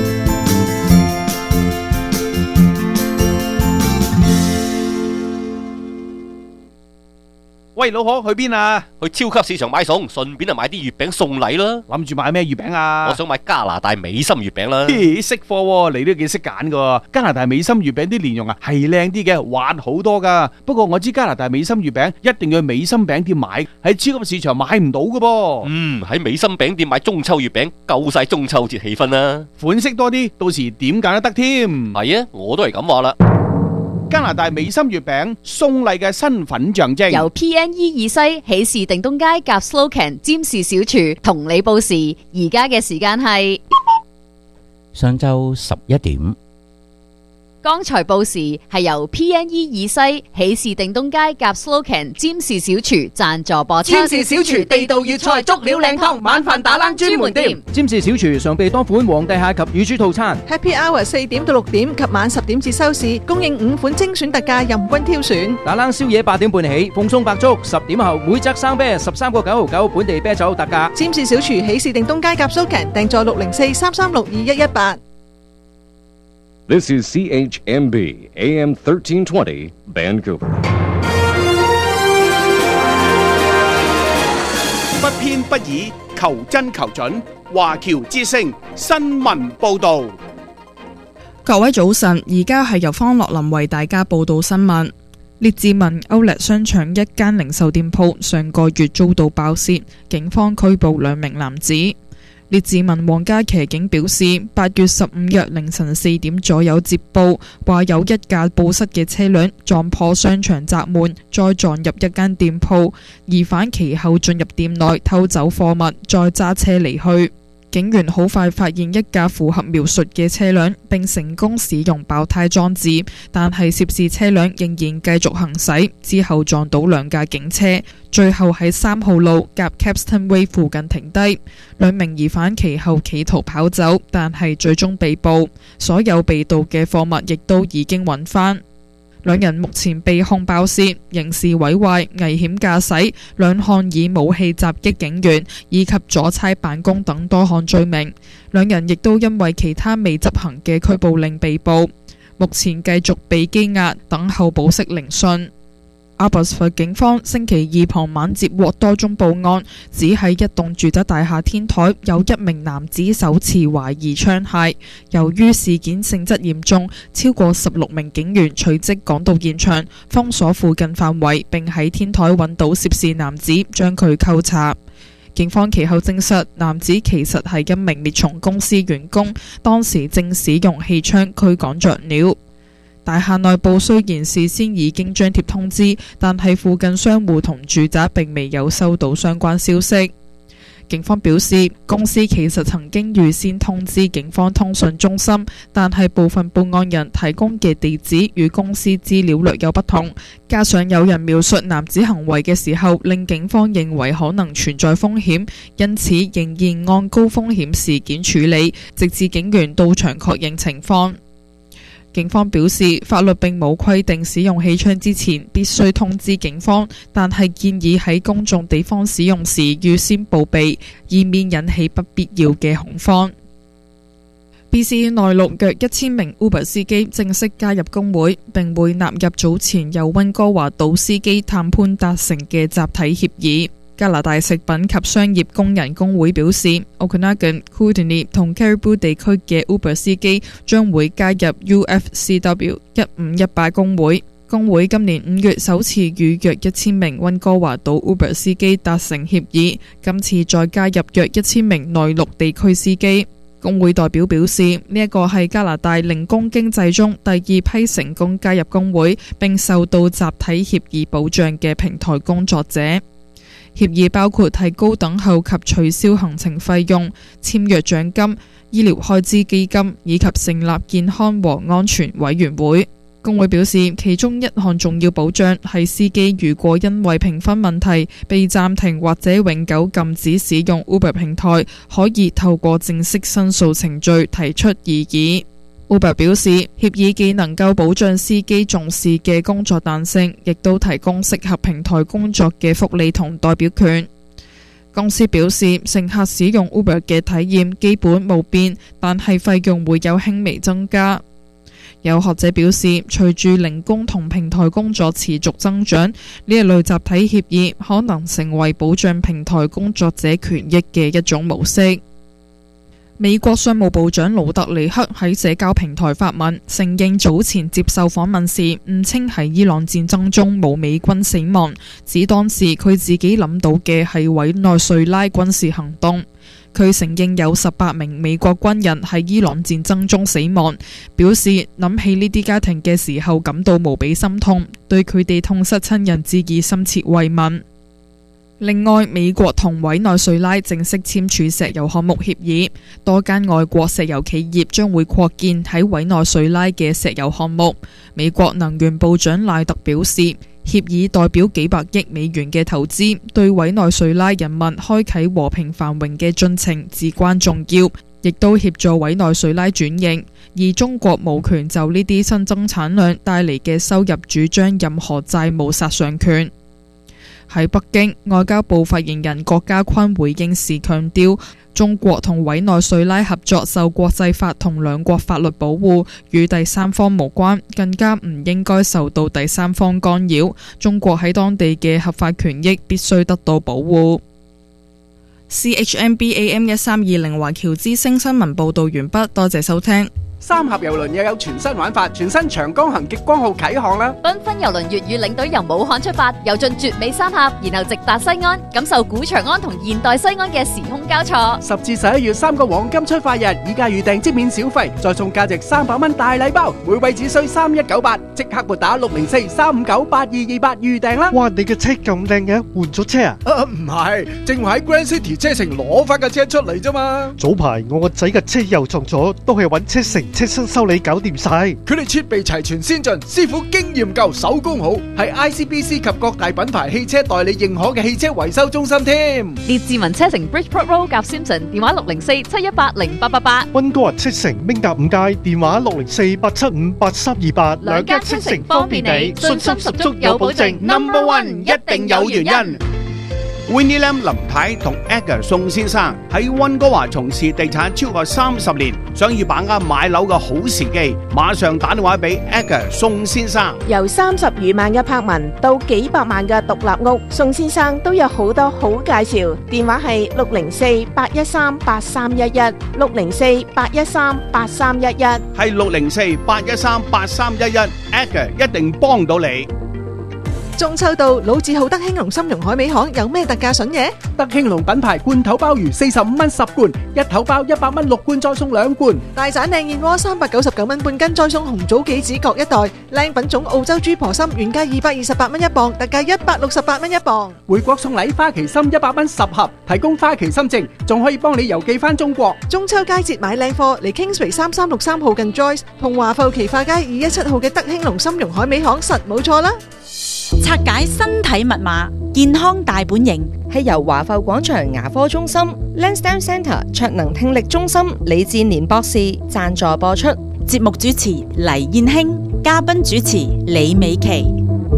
喂，老婆去邊啊？ 去超級市場買餸，順便就買啲月餅送禮啦。 諗住買咩月餅啊？ 我想買加拿大美心月餅啦。 咦，識貨喎，你都幾識揀噶。加拿大美心月餅啲蓮蓉啊，係靚啲嘅，滑好多噶。不過我知加拿大美心月餅一定要去美心餅店買，喺超級市場買唔到噶噃。 嗯，喺美心餅店買中秋月餅，夠晒中秋節氣氛啦。 款式多啲，到時點揀都得添。 係啊，我都係咁話啦。 加拿大美心月餅送禮嘅身份象徵， 由 P N E 二西喜事定東街夾 Slocan 占士小廚同你報時，而家嘅時間係上晝十一點。 剛才報時係由 P N E 二西喜事定東街夾 Slocan 占士小廚贊助播出。 占士小廚地道粵菜足料靚湯，晚飯打冷專門店。 占士小廚常備多款皇帝蟹及乳豬套餐。 Happy Hour 四點到六點及晚十點至收市，供應五款精選特價，任君挑選。 打冷宵夜八點半起，奉送白粥，十點後每則生啤十三個九毫九，本地啤酒特價。 占士小廚喜事定東街夾 Slocan，訂座六零四三三六二一一八。 This is C H M B A M thirteen twenty Vancouver。 不偏不倚，求真求準。華僑之聲新聞報道。 各位早晨，而家係由方樂林為大家報道新聞。列治文歐力商場一間零售店鋪上個月遭到爆竊，警方拘捕兩名男子。列治文皇家騎警表示，八月十五日凌晨四點左右接報，話有一架報失嘅車輛撞破商場閘門，再撞入一間店鋪，疑犯其後進入店內偷走貨物，再揸車離去。警員好快發現一架符合描述嘅車輛，並成功使用爆胎裝置，但係涉事車輛仍然繼續行駛，之後撞到兩架警車，最後喺三號路夾 Capstan Way 附近停低。兩名疑犯其後企圖跑走，但係最終被捕，所有被盜嘅貨物亦都已經揾返。兩人目前被控爆竊、刑事毀壞、危險駕駛、兩項以武器襲擊警員以及阻差辦公等多項罪名。兩人亦都因為其他未執行嘅拘捕令被捕，目前繼續被羈押等候保釋聆訊。阿伯斯佛警方星期二傍晚接獲多宗報案，指喺一棟住宅大廈天台有一名男子手持懷疑槍械。由於事件性質嚴重，超過十六名警員隨即趕到現場，封鎖附近範圍，並喺天台揾到涉事男子，將佢扣查。警方其後證實，男子其實係一名滅蟲公司員工，當時正使用氣槍驅趕雀鳥。 大廈內部雖然事先已經張貼通知，但係附近商戶同住宅並未有收到相關消息。警方表示，公司其實曾經預先通知警方通訊中心，但係部分報案人提供嘅地址與公司資料略有不同，加上有人描述男子行為嘅時候，令警方認為可能存在風險，因此仍然按高風險事件處理，直至警員到場確認情況。警方表示，法律並冇規定使用氣槍之前必須通知警方，但係建議喺公眾地方使用時預先報備，以免引起不必要嘅恐慌。B C 內陸約一千名 Uber 司機正式加入工會，並會納入早前由溫哥華島司機談判達成嘅集體協議。加拿大食品及商業工人工會表示 ，Okanagan、Kootenay 同 Caribou 地區嘅 Uber 司機將會加入 U F C W 一五一八工會。工會今年五月首次與約一千名溫哥華島 Uber 司機達成協議，今次再加入約一千名內陸地區司機。工會代表表示，呢一個係加拿大零工經濟中第二批成功加入工會並受到集體協議保障嘅平台工作者。協議包括提高等候及取消行程費用、簽約獎金、醫療開支基金以及成立健康和安全委員會。工會表示，其中一項重要保障係司機如果因為評分問題被暫停或者永久禁止使用 Uber 平台，可以透過正式申訴程序提出異議。Uber 表示，協議既能夠保障司機重視嘅工作彈性，亦都提供適合平台工作嘅福利同代表權。公司表示，乘客使用 Uber 嘅體驗基本冇變，但係費用會有輕微增加。有學者表示，隨住零工同平台工作持續增長，呢一類集體協議可能成為保障平台工作者權益嘅一種模式。美國商務部長魯特尼克喺社交平台發文，承認早前接受訪問時誤稱喺伊朗戰爭中冇美軍死亡，指當時佢自己諗到嘅係委內瑞拉軍事行動。佢承認有十八名美國軍人喺伊朗戰爭中死亡，表示諗起呢啲家庭嘅時候感到無比心痛，對佢哋痛失親人致以深切慰問。另外，美國同委內瑞拉正式簽署石油項目協議，多間外國石油企業將會擴建喺委內瑞拉嘅石油項目。美國能源部長賴特表示，協議代表幾百億美元嘅投資，對委內瑞拉人民開啟和平繁榮嘅進程至關重要，亦都協助委內瑞拉轉型。而中國無權就呢啲新增產量帶嚟嘅收入主張任何債務殺上權。喺北京，外交部發言人郭家坤回應時強調，中國同委內瑞拉合作受國際法同兩國法律保護，與第三方無關，更加唔應該受到第三方干擾。中國喺當地嘅合法權益必須得到保護。C H M B A M 一三二零華僑之聲新聞報導完畢，多謝收聽。 三峽郵輪又有全新玩法，全新長江行極光號啟航啦！ 繽紛郵輪粵語領隊由武漢出發，遊進絕美三峽，然後直達西安，感受古長安同現代西安嘅時空交錯。 十至十一月三個黃金出發日，以價預訂即免小費，再送價值三百蚊大禮包，每位只需三一九八，即刻撥打六零四三五九八二二八預訂啦！ 哇，你嘅車咁靚嘅，換咗車啊？ 啊，唔係，正話喺 Grand City 車城攞翻架車出嚟啫嘛。 早排我個仔嘅車又撞咗，都係揾車城車身修理搞掂晒。 佢哋設備齊全先進，師傅經驗夠，手工好，係 I C B C 及各大品牌汽車代理認可嘅汽車維修中心添。 列治文車城 Bridgeport Road 夾 Simpson， 電話六零四七一八零八八八。 溫哥華車城明達五街，電話六零四八七五八三二八。 兩間車城方便你，信心十足有保證 ，Number One 一定有原因。 Winnie Lam 林太同 Edgar 宋先生喺溫哥華從事地產超過三十年，想要把握買樓嘅好時機，馬上打電話俾 Edgar 宋先生。 由三十餘萬嘅柏文到幾百萬嘅獨立屋，宋先生都有好多好介紹。電話係六零四八一三八三一一，六零四八一三八三一一， 係六零四八一三八三一一，Edgar 一定幫到你。 中秋到，老字號德興隆參茸海味行有咩特價筍嘢？ 德興隆品牌罐頭鮑魚四十五蚊十罐，一頭包一百蚊六罐，再送兩罐。 大盞靚燕窩三百九十九蚊半斤，再送紅棗杞子各一袋。靚品種澳洲豬婆心原價二百二十八蚊一磅，特價一百六十八蚊一磅。 回國送禮花旗參一百蚊十盒，提供花旗參證，仲可以幫你郵寄翻中國。 中秋佳節買靚貨嚟 Kingsway 三三六三號近 Joyce 同華富奇化街二一七號嘅德興隆參茸海味行實冇錯啦。 拆解身體密碼，健康大本營係由華埠廣場牙科中心、Lansdowne Centre 卓能聽力中心李志年博士贊助播出。 節目主持黎燕興，嘉賓主持李美琪。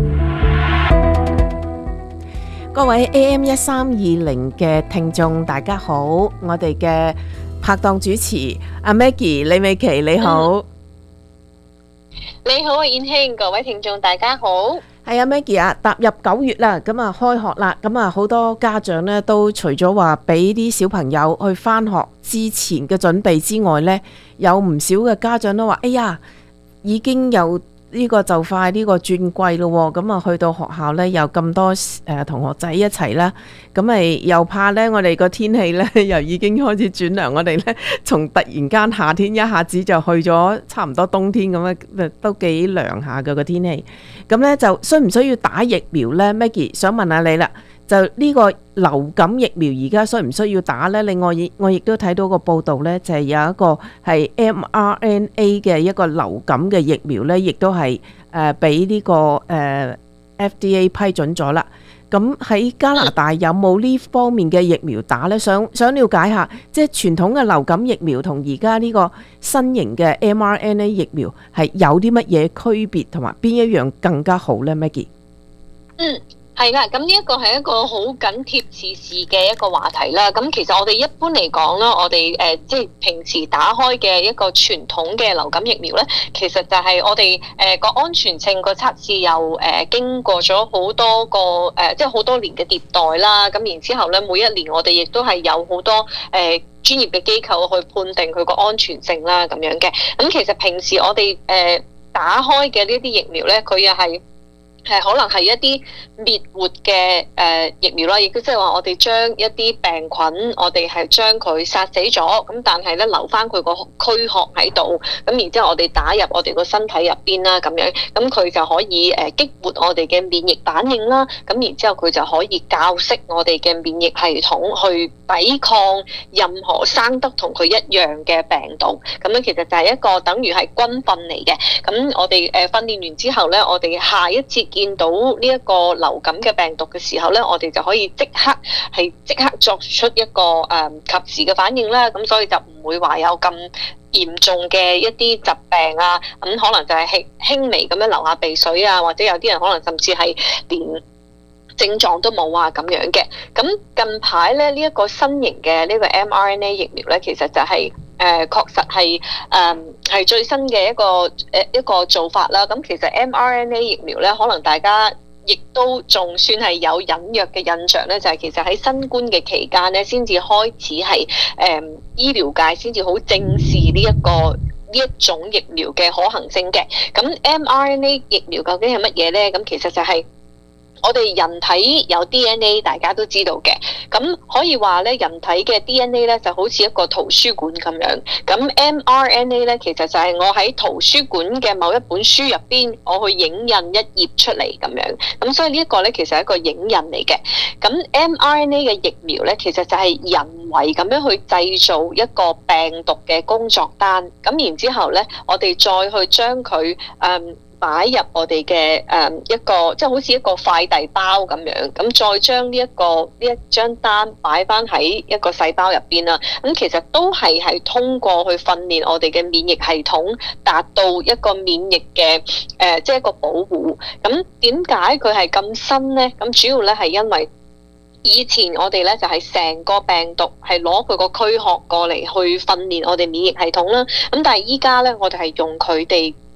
各位 A M 一三二零嘅聽眾大家好，我哋嘅拍檔主持阿 Maggie 李美琪你好。 你好啊，燕興，各位聽眾大家好。 係啊 Maggie 啊，踏入九月啦，咁啊開學啦，咁啊好多家長呢都除咗話俾啲小朋友去返學之前嘅準備之外呢，有唔少嘅家長都話：哎呀，已經有呢個就快呢個轉季咯，咁啊去到學校呢，有咁多誒、呃、同學仔一齊啦，咁咪又怕呢，我哋個天氣呢又已經開始轉涼，我哋呢從突然間夏天一下子就去咗差唔多冬天咁樣，都幾涼下嘅個天氣。咁呢就需唔需要打疫苗呢？ Maggie 想問下你啦，就呢個流感疫苗而家需唔需要打呢？另外我亦都睇到個報道呢，就係、是、有一個係 M R N A 嘅一個流感嘅疫苗呢，亦都係誒俾呢個誒、呃、F D A 批准咗啦。咁喺加拿大有冇呢方面嘅疫苗打呢？想想了解下，即係傳統嘅流感疫苗同而家呢個新型嘅 M R N A 疫苗係有啲乜嘢區別，同埋邊一樣更加好呢？ Maggie？ 嗯。係啦，咁呢一個係一個好緊貼時事嘅一個話題啦。咁其實我哋一般嚟講啦，我哋誒即係平時打開嘅一個傳統嘅流感疫苗咧，其實就係我哋誒個安全性個測試又誒、呃、經過咗好多個誒、呃，即係好多年嘅迭代啦。咁然之後咧，每一年我哋亦都係有好多誒、呃、專業嘅機構去判定佢個安全性啦，咁樣嘅。咁其實平時我哋誒、呃、打開嘅呢啲疫苗咧，佢又係。係可能係一啲滅活嘅誒疫苗啦，亦都即係話我哋將一啲病菌，我哋係將佢殺死咗，咁但係咧留翻佢個軀殼喺度，咁然之後我哋打入我哋個身體入邊啦，咁樣，咁佢就可以誒激活我哋嘅免疫反應啦，咁然之後佢就可以教識我哋嘅免疫系統去抵抗任何生得同佢一樣嘅病毒，咁樣其實就係一個等於係軍訓嚟嘅。咁我哋誒訓練完之後咧，我哋下一節見到呢一個流感嘅病毒嘅時候咧，我哋就可以即刻係即刻作出一個誒、呃、及時嘅反應啦。咁所以就唔會話有咁嚴重嘅一啲疾病啊，咁可能就係輕輕微咁樣流下鼻水啊，或者有啲人可能甚至係連症狀都冇啊咁樣嘅。咁近排咧呢一個新型嘅呢個 M R N A 疫苗咧，其實就係、是。誒、呃、確實係誒係最新嘅一個誒、呃、一個做法啦。咁其實 M R N A 疫苗咧，可能大家亦都仲算係有隱約嘅印象咧，就係、是、其實喺新冠嘅期間咧，先至開始係誒、呃、醫療界先至好正視呢、這、一個呢一種疫苗嘅可行性嘅。咁 M R N A 疫苗究竟係乜嘢咧？咁其實就係、是我哋人體有 D N A， 大家都知道嘅，咁可以話咧，人體嘅 D N A 咧就好似一個圖書館咁樣。咁 M R N A 咧，其實就係我喺圖書館嘅某一本書入邊，我去影印一頁出嚟咁樣。咁所以呢一個咧，其實係一個影印嚟嘅。咁 M R N A 嘅疫苗咧，其實就係人為咁樣去製造一個病毒嘅工作單。咁然之後咧，我哋再去將佢誒。嗯擺入我哋嘅誒一個，即係好似一個快遞包咁樣，咁再將呢一個呢一張單擺翻喺一個細胞入邊啦。咁其實都係係通過去訓練我哋嘅免疫系統，達到一個免疫嘅誒、呃，即係一個保護。咁點解佢係咁新呢？咁主要咧係因為以前我哋咧就係成個病毒係攞佢個軀殼過嚟去訓練我哋免疫系統啦。咁但係依家咧，我哋係用佢哋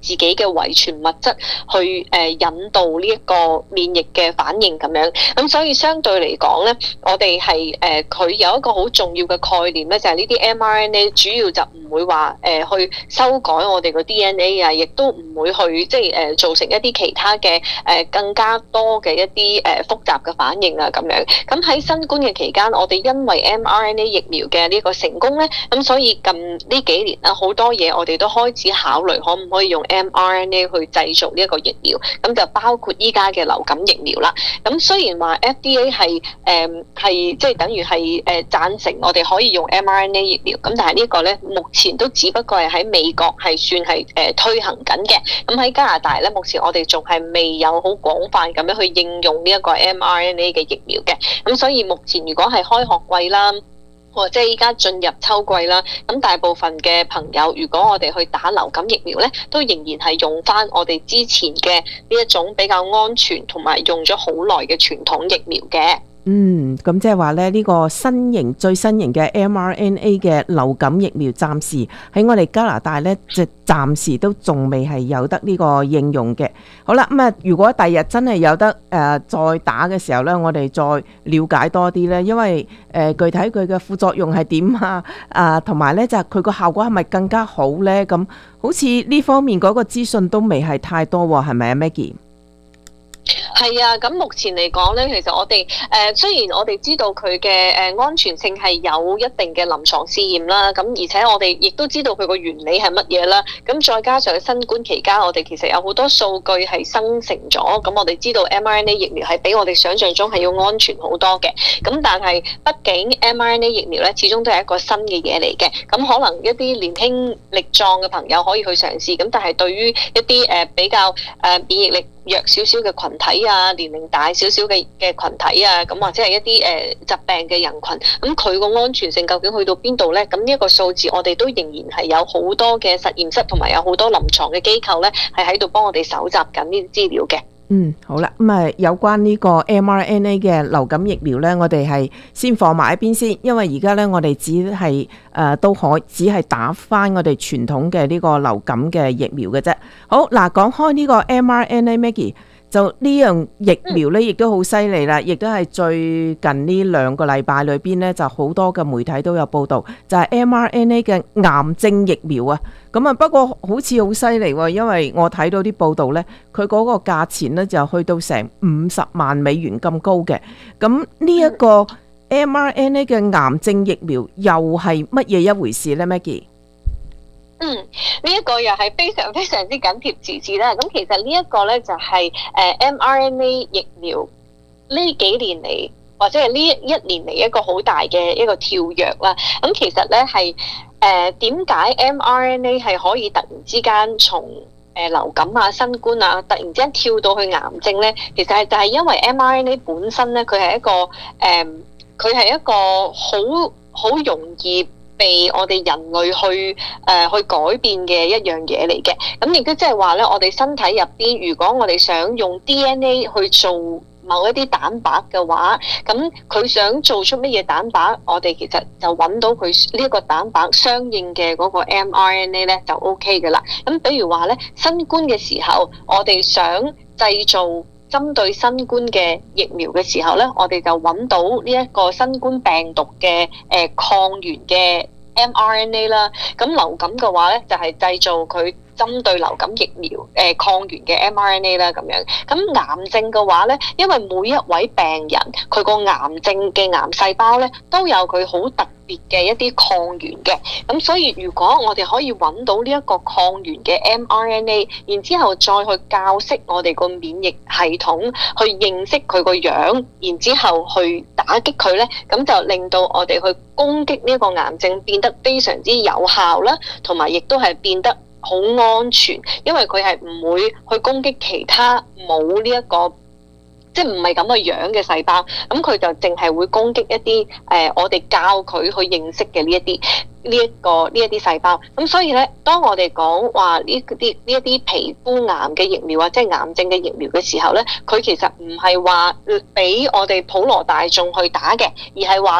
自己嘅遺傳物質去誒、呃、引導呢一個免疫嘅反應咁樣。咁所以相對嚟講咧，我哋係誒佢有一個好重要嘅概念咧，就係呢啲 M R N A 主要就唔會話誒、呃、去修改我哋個 D N A 啊，亦都唔會去即係誒、呃、造成一啲其他嘅誒、呃、更加多嘅一啲誒、呃、複雜嘅反應啊咁樣。咁喺新冠嘅期間，我哋因為 M R N A 疫苗嘅呢個成功咧，咁所以近呢幾年啦，好多嘢我哋都開始考慮可唔可以用 M R N A 去製造呢一個疫苗，咁就包括依家嘅流感疫苗啦。咁雖然話 F D A 係誒係即係等於係誒贊成我哋可以用 M R N A 疫苗，咁但係呢個咧目前都只不過係喺美國係算係誒推行緊嘅。咁喺加拿大咧，目前我哋仲係未有好廣泛咁樣去應用呢一個 M R N A 嘅疫苗嘅。咁所以目前如果係開學季啦，或者依家進入秋季啦，咁大部分嘅朋友，如果我哋去打流感疫苗咧，都仍然係用翻我哋之前嘅呢一種比較安全同埋用咗好耐嘅傳統疫苗嘅。 嗯，咁即係話咧，呢個新型最新型嘅 M R N A 嘅流感疫苗，暫時喺我哋加拿大咧，就暫時都仲未係有得呢個應用嘅。好啦，咁啊，如果第日真係有得誒、呃、再打嘅時候咧，我哋再了解多啲咧，因為誒、呃、具體佢嘅副作用係點啊？啊，同埋咧就係佢個效果係咪更加好咧？咁好似呢方面嗰個資訊都未係太多喎，係咪啊 Maggie？ 係啊，咁目前嚟講咧，其實我哋誒、呃、雖然我哋知道佢嘅誒安全性係有一定嘅臨床試驗啦，咁而且我哋亦都知道佢個原理係乜嘢啦。咁再加上新冠期間，我哋其實有好多數據係生成咗，咁我哋知道 M R N A 疫苗係比我哋想象中係要安全好多嘅。咁但係畢竟 M R N A 疫苗咧，始終都係一個新嘅嘢嚟嘅。咁可能一啲年輕力壯嘅朋友可以去嘗試，咁但係對於一啲誒、呃、比較誒、呃、免疫力弱少少嘅群體啊，年齡大少少嘅嘅群體啊，咁或者係一啲誒、呃、疾病嘅人群，咁佢個安全性究竟去到邊度咧？咁呢一個數字，我哋都仍然係有好多嘅實驗室同埋有好多臨床嘅機構咧，係喺度幫我哋搜集緊呢啲資料嘅。 嗯，好啦，咁啊有關呢個 M R N A 嘅流感疫苗呢，我哋係先放埋一邊先，因為而家呢，我哋只係誒、呃、都可只係打翻我哋傳統嘅呢個流感嘅疫苗嘅啫。好嗱，講開呢個 M R N A Maggie。就呢樣疫苗咧，亦都好犀利啦，亦都係最近呢兩個禮拜裏邊咧，就好多嘅媒體都有報道，就係 M R N A 嘅癌症疫苗啊。咁啊，不過好似好犀利喎，因為我睇到啲報道咧，佢嗰個價錢咧就去到成五十萬美元咁高嘅。咁呢一個 M R N A 嘅癌症疫苗又係乜嘢一回事咧 Maggie？ 嗯，呢、這、一個又係非常非常之緊貼時事啦。咁其實呢一個咧就係誒 M R N A 疫苗呢幾年嚟，或者係呢一年嚟一個好大嘅一個跳躍啦。咁其實咧係誒點解 M R N A 係可以突然之間從誒流感啊、新冠啊，突然之間跳到去癌症咧？其實係就係因為 M R N A 本身咧，佢係一個誒，佢、呃、係一個好好容易被我哋人類去誒、呃、去改變嘅一樣嘢嚟嘅。咁亦都即係話咧，我哋身體入邊，如果我哋想用 D N A 去做某一啲蛋白嘅話，咁佢想做出乜嘢蛋白，我哋其實就揾到佢呢一個蛋白相應嘅嗰個 M R N A 咧就 O K 嘅啦。咁比如話咧，新冠嘅時候，我哋想製造針對新冠嘅疫苗嘅時候咧，我哋就揾到呢一個新冠病毒嘅誒、呃、抗原嘅 M R N A 啦。咁流感嘅話咧，就係、是、製造佢針對流感疫苗誒、呃、抗原嘅 M R N A 啦咁樣。咁癌症嘅話咧，因為每一位病人佢個癌症嘅癌細胞咧都有佢好特別嘅一啲抗原嘅，咁所以如果我哋可以揾到呢一個抗原嘅 M R N A， 然之後再去教識我哋個免疫系統去認識佢個樣，然之後去打擊佢咧，咁就令到我哋去攻擊呢一個癌症變得非常之有效啦，同埋亦都係變得好安全，因為佢係唔會去攻擊其他冇呢一個即係唔係咁嘅樣嘅細胞，咁佢就淨係會攻擊一啲誒、呃、我哋教佢去認識嘅呢一啲呢一個呢一啲細胞。咁所以咧，當我哋講話呢啲呢一啲皮膚癌嘅疫苗或者係癌症嘅疫苗嘅時候咧，佢其實唔係話俾我哋普羅大眾去打嘅，而係話咧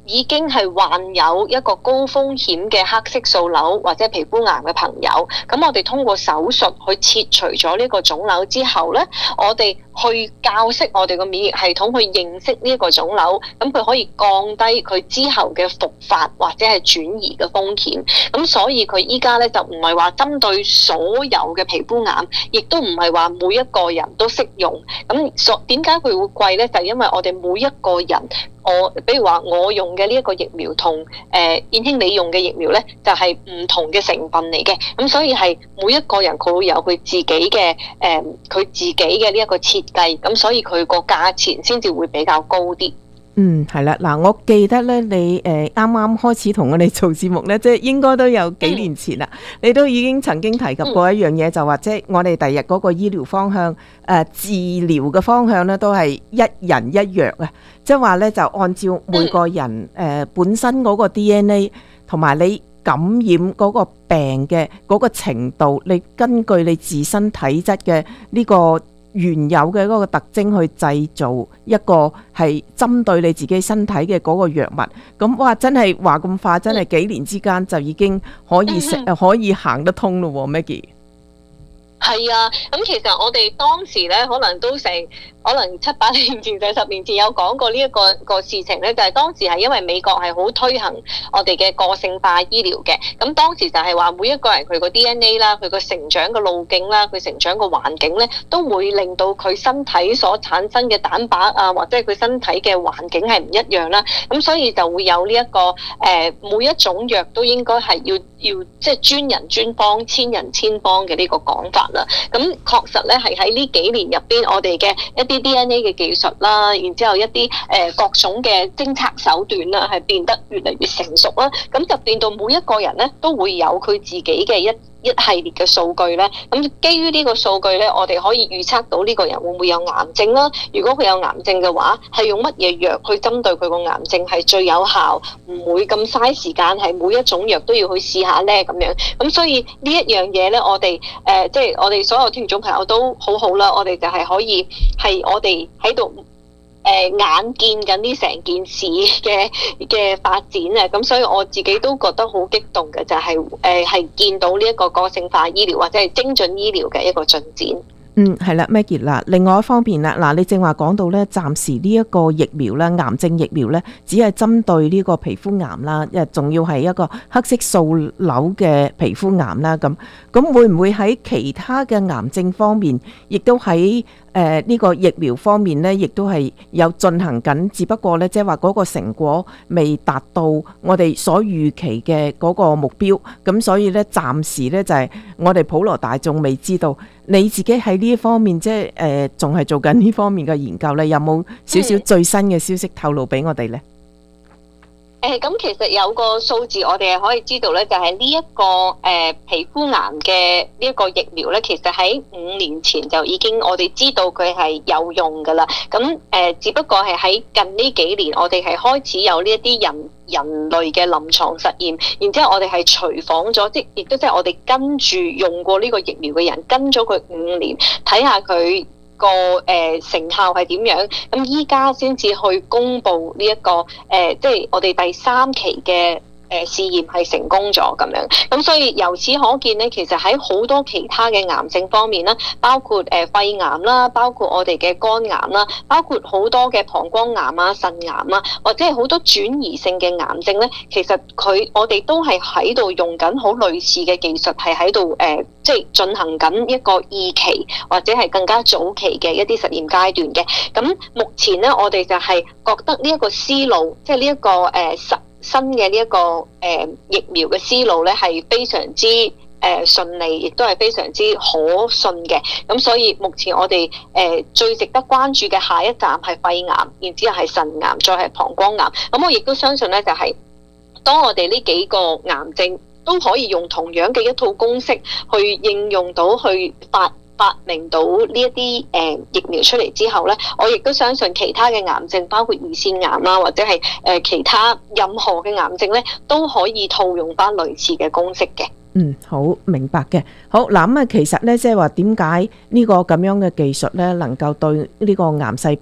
已經係患有一個高風險嘅黑色素瘤或者皮膚癌嘅朋友，咁我哋通過手術去切除咗呢個腫瘤之後呢，我哋去教識我哋個免疫系統去認識呢一個腫瘤，咁佢可以降低佢之後嘅復發或者係轉移嘅風險。咁所以佢依家咧就唔係話針對所有嘅皮膚癌，亦都唔係話每一個人都適用。咁所點解佢會貴咧？就係因為我哋每一個人，我比如話我用嘅呢一個疫苗同誒燕興你用嘅疫苗咧，就係唔同嘅成分嚟嘅。咁所以係每一個人佢會有佢自己嘅誒佢自己嘅呢一個設計，咁所以佢個價錢先至會比較高啲。 嗯，係啦，嗱，我記得咧，你誒啱啱開始同我哋做節目咧，即係應該都有幾年前啦，你都已經曾經提及過一樣嘢，就話即係我哋第日嗰個醫療方向誒治療嘅方向咧，都係一人一藥啊，即係話咧就按照每個人誒本身嗰個 D N A 同埋你感染嗰個病嘅嗰個程度，你根據你自身體質嘅呢個原有嘅嗰個特徵去製造一個係針對你自己身體嘅嗰個藥物，咁哇真係話咁快，真係幾年之間就已經可以食、嗯、可以行得通咯喎 Maggie。 係啊，咁其實我哋當時咧，可能都成可能七八年前、就十年前有講過呢一個個事情咧，就係、是、當時係因為美國係好推行我哋嘅個性化醫療嘅，咁當時就係話每一個人佢個 D N A 啦，佢個成長嘅路徑啦，佢成長嘅環境咧，都會令到佢身體所產生嘅蛋白啊，或者係佢身體嘅環境係唔一樣啦，咁所以就會有呢、這、一個誒、呃、每一種藥都應該係要要即係專人專方、千人千方嘅呢個講法啦。咁確實咧係喺呢幾年入邊，我哋嘅一啲 D N A 嘅技術啦，然之後一啲誒、呃、各種嘅偵測手段啦，係變得越嚟越成熟啦。咁就變到每一個人咧都會有佢自己嘅一一系列嘅數據咧。咁基於呢個數據咧，我哋可以預測到呢個人會唔會有癌症啦。如果佢有癌症嘅話，係用乜嘢藥去針對佢個癌症係最有效，唔會咁嘥時間，係每一種藥都要去試下咧咁樣。咁所以呢一樣嘢咧，我哋誒即係我哋所有聽眾朋友都好好啦。我哋就係可以係我哋喺度誒眼見緊呢成件事嘅嘅發展啊！咁所以我自己都覺得好激動嘅，就係誒係見到呢一個個性化醫療或者係精準醫療嘅一個進展。 嗯，係啦 Maggie 啦，另外一方面啦，嗱，你正話講到咧，暫時呢一個疫苗啦，癌症疫苗咧，只係針對呢個皮膚癌啦，誒，仲要係一個黑色素瘤嘅皮膚癌啦，咁，咁會唔會喺其他嘅癌症方面，亦都喺誒呢個疫苗方面咧，亦都係有進行緊，只不過咧，即係話嗰個成果未達到我哋所預期嘅嗰個目標，咁所以咧，暫時咧就係我哋普羅大眾未知道。你自己喺呢一方面，即係誒，仲係做緊呢方面嘅研究咧，有冇少少最新嘅消息透露俾我哋咧？ 誒，咁其實有個數字我哋係可以知道咧，就係呢一個誒皮膚癌嘅呢一個疫苗咧，其實喺五年前就已經我哋知道佢係有用噶啦。咁誒，只不過係喺近呢幾年，我哋係開始有呢一啲人人類嘅臨床實驗，然之後我哋係隨訪咗，即亦都即係我哋跟住用過呢個疫苗嘅人，跟咗佢五年，睇下佢個誒成效係點樣，咁依家先至去公布呢、這、一個誒、呃，即係我哋第三期嘅誒試驗係成功咗咁樣，咁所以由此可見咧，其實喺好多其他嘅癌症方面啦，包括誒肺癌啦，包括我哋嘅肝癌啦，包括好多嘅膀胱癌啊、腎癌啊，或者係好多轉移性嘅癌症咧，其實佢我哋都係喺度用緊好類似嘅技術，係喺度誒，即係進行緊一個二期或者係更加早期嘅一啲實驗階段嘅。咁目前咧，我哋就係覺得呢一個思路，即係呢一個誒實。新嘅呢一個誒、呃、疫苗嘅思路咧，係非常之誒、呃、順利，亦都係非常之可信嘅。咁所以目前我哋誒、呃、最值得關注嘅下一站係肺癌，然之後係腎癌，再係膀胱癌。咁我亦都相信咧，就係、是、當我哋呢幾個癌症都可以用同樣嘅一套公式去應用到去發。發明到呢一啲誒疫苗出嚟之後咧，我亦都相信其他嘅癌症，包括胰腺癌啊，或者係誒、呃、其他任何嘅癌症咧，都可以套用翻類似嘅公式嘅。 嗯，好明白嘅。好嗱，咁啊，其實咧，即係話點解呢個咁樣嘅技術咧，能夠對呢個癌細胞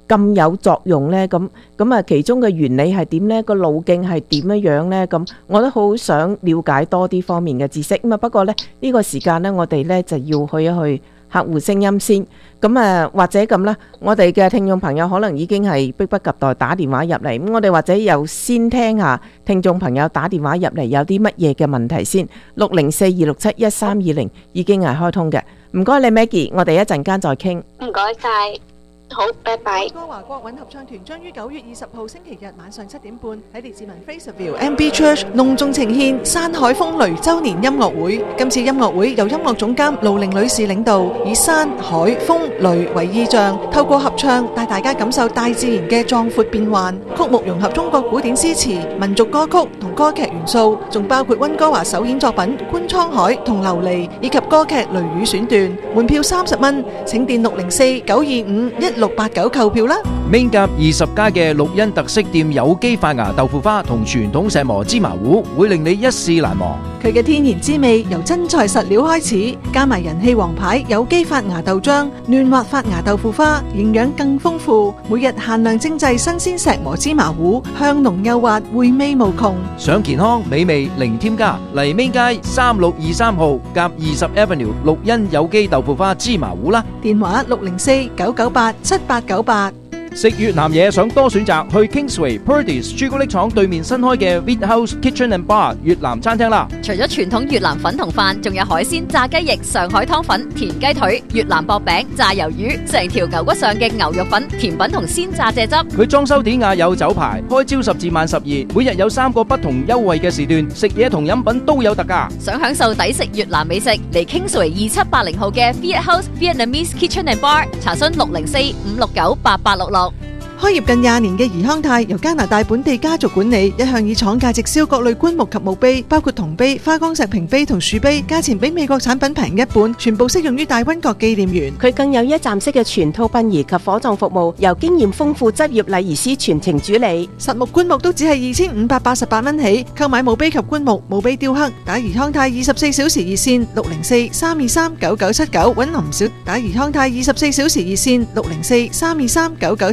咁有作用呢？咁咁啊，其中嘅原理係點呢？個路徑係點樣樣呢？咁我都好想了解多啲方面嘅知識。咁啊，不過呢，呢個時間呢，我哋呢就要去一去客戶聲音先。咁啊，或者咁啦，我哋嘅聽眾朋友可能已經係迫不及待打電話入嚟。咁我哋或者又先聽下聽眾朋友打電話入嚟有啲乜嘢嘅問題先。六零四二六七一三二零已經係開通嘅。唔該你 Maggie，我哋一陣間再傾。 唔該晒。好，拜拜。 歌華國韻合唱團將於九月二十號星期日晚上七點半喺列治文 Fraserville M B Church 隆重呈獻山海風雷周年音樂會。今次音樂會由音樂總監盧玲女士領導，以山海風雷為意象，透過合唱帶大家感受大自然嘅壯闊變幻。曲目融合中國古典詩詞、民族歌曲同歌劇元素，仲包括溫哥華首演作品《觀滄海》同《琉璃》，以及歌劇《雷雨》選段。門票三十蚊，請電六零四九二五一六八九購票啦。 Main 甲二十家嘅綠茵特色店有機發芽豆腐花同傳統石磨芝麻糊，會令你一試難忘。 佢嘅天然滋味由真材實料開始，加埋人氣王牌有機發芽豆漿、嫩滑發芽豆腐花，營養更豐富。每日限量精製新鮮石磨芝麻糊，香濃幼滑，回味無窮。 想健康美味零添加，嚟 Main 街三六二三號甲二十 Avenue 綠茵有機豆腐花芝麻糊啦。 電話六零四九九八七八九八。 食越南嘢想多選擇，去 Kingsway Purdey's 朱古力廠對面新開嘅 Wheat House Kitchen and Bar 越南餐廳啦。 除咗傳統越南粉同飯，仲有海鮮、炸雞翼、上海湯粉、田雞腿、越南薄餅、炸魷魚，成條牛骨上嘅牛肉粉、甜品同鮮炸蔗汁。 佢裝修典雅有酒牌，開朝十至晚十二，每日有三個不同優惠嘅時段，食嘢同飲品都有特價。 想享受抵食越南美食，嚟 Kingsway 二七八零號嘅 Wheat House Vietnamese Kitchen and Bar 查詢六零四五六九八八六六。 開業近廿年嘅怡康泰由加拿大本地家族管理，一向以廠價直銷各類棺木及墓碑，包括銅碑、花崗石屏碑同樹碑，價錢比美國產品平一半，全部適用於大溫國紀念園。 佢更有一站式嘅全套殯儀及火葬服務，由經驗豐富執業禮儀師全程主理。 實木棺木都只係二千五百八十八蚊起，購買墓碑及棺木、墓碑雕刻，打怡康泰二十四小時熱線六零四三二三九九七九，揾林小打怡康泰二十四小時熱線六零四三二三九九。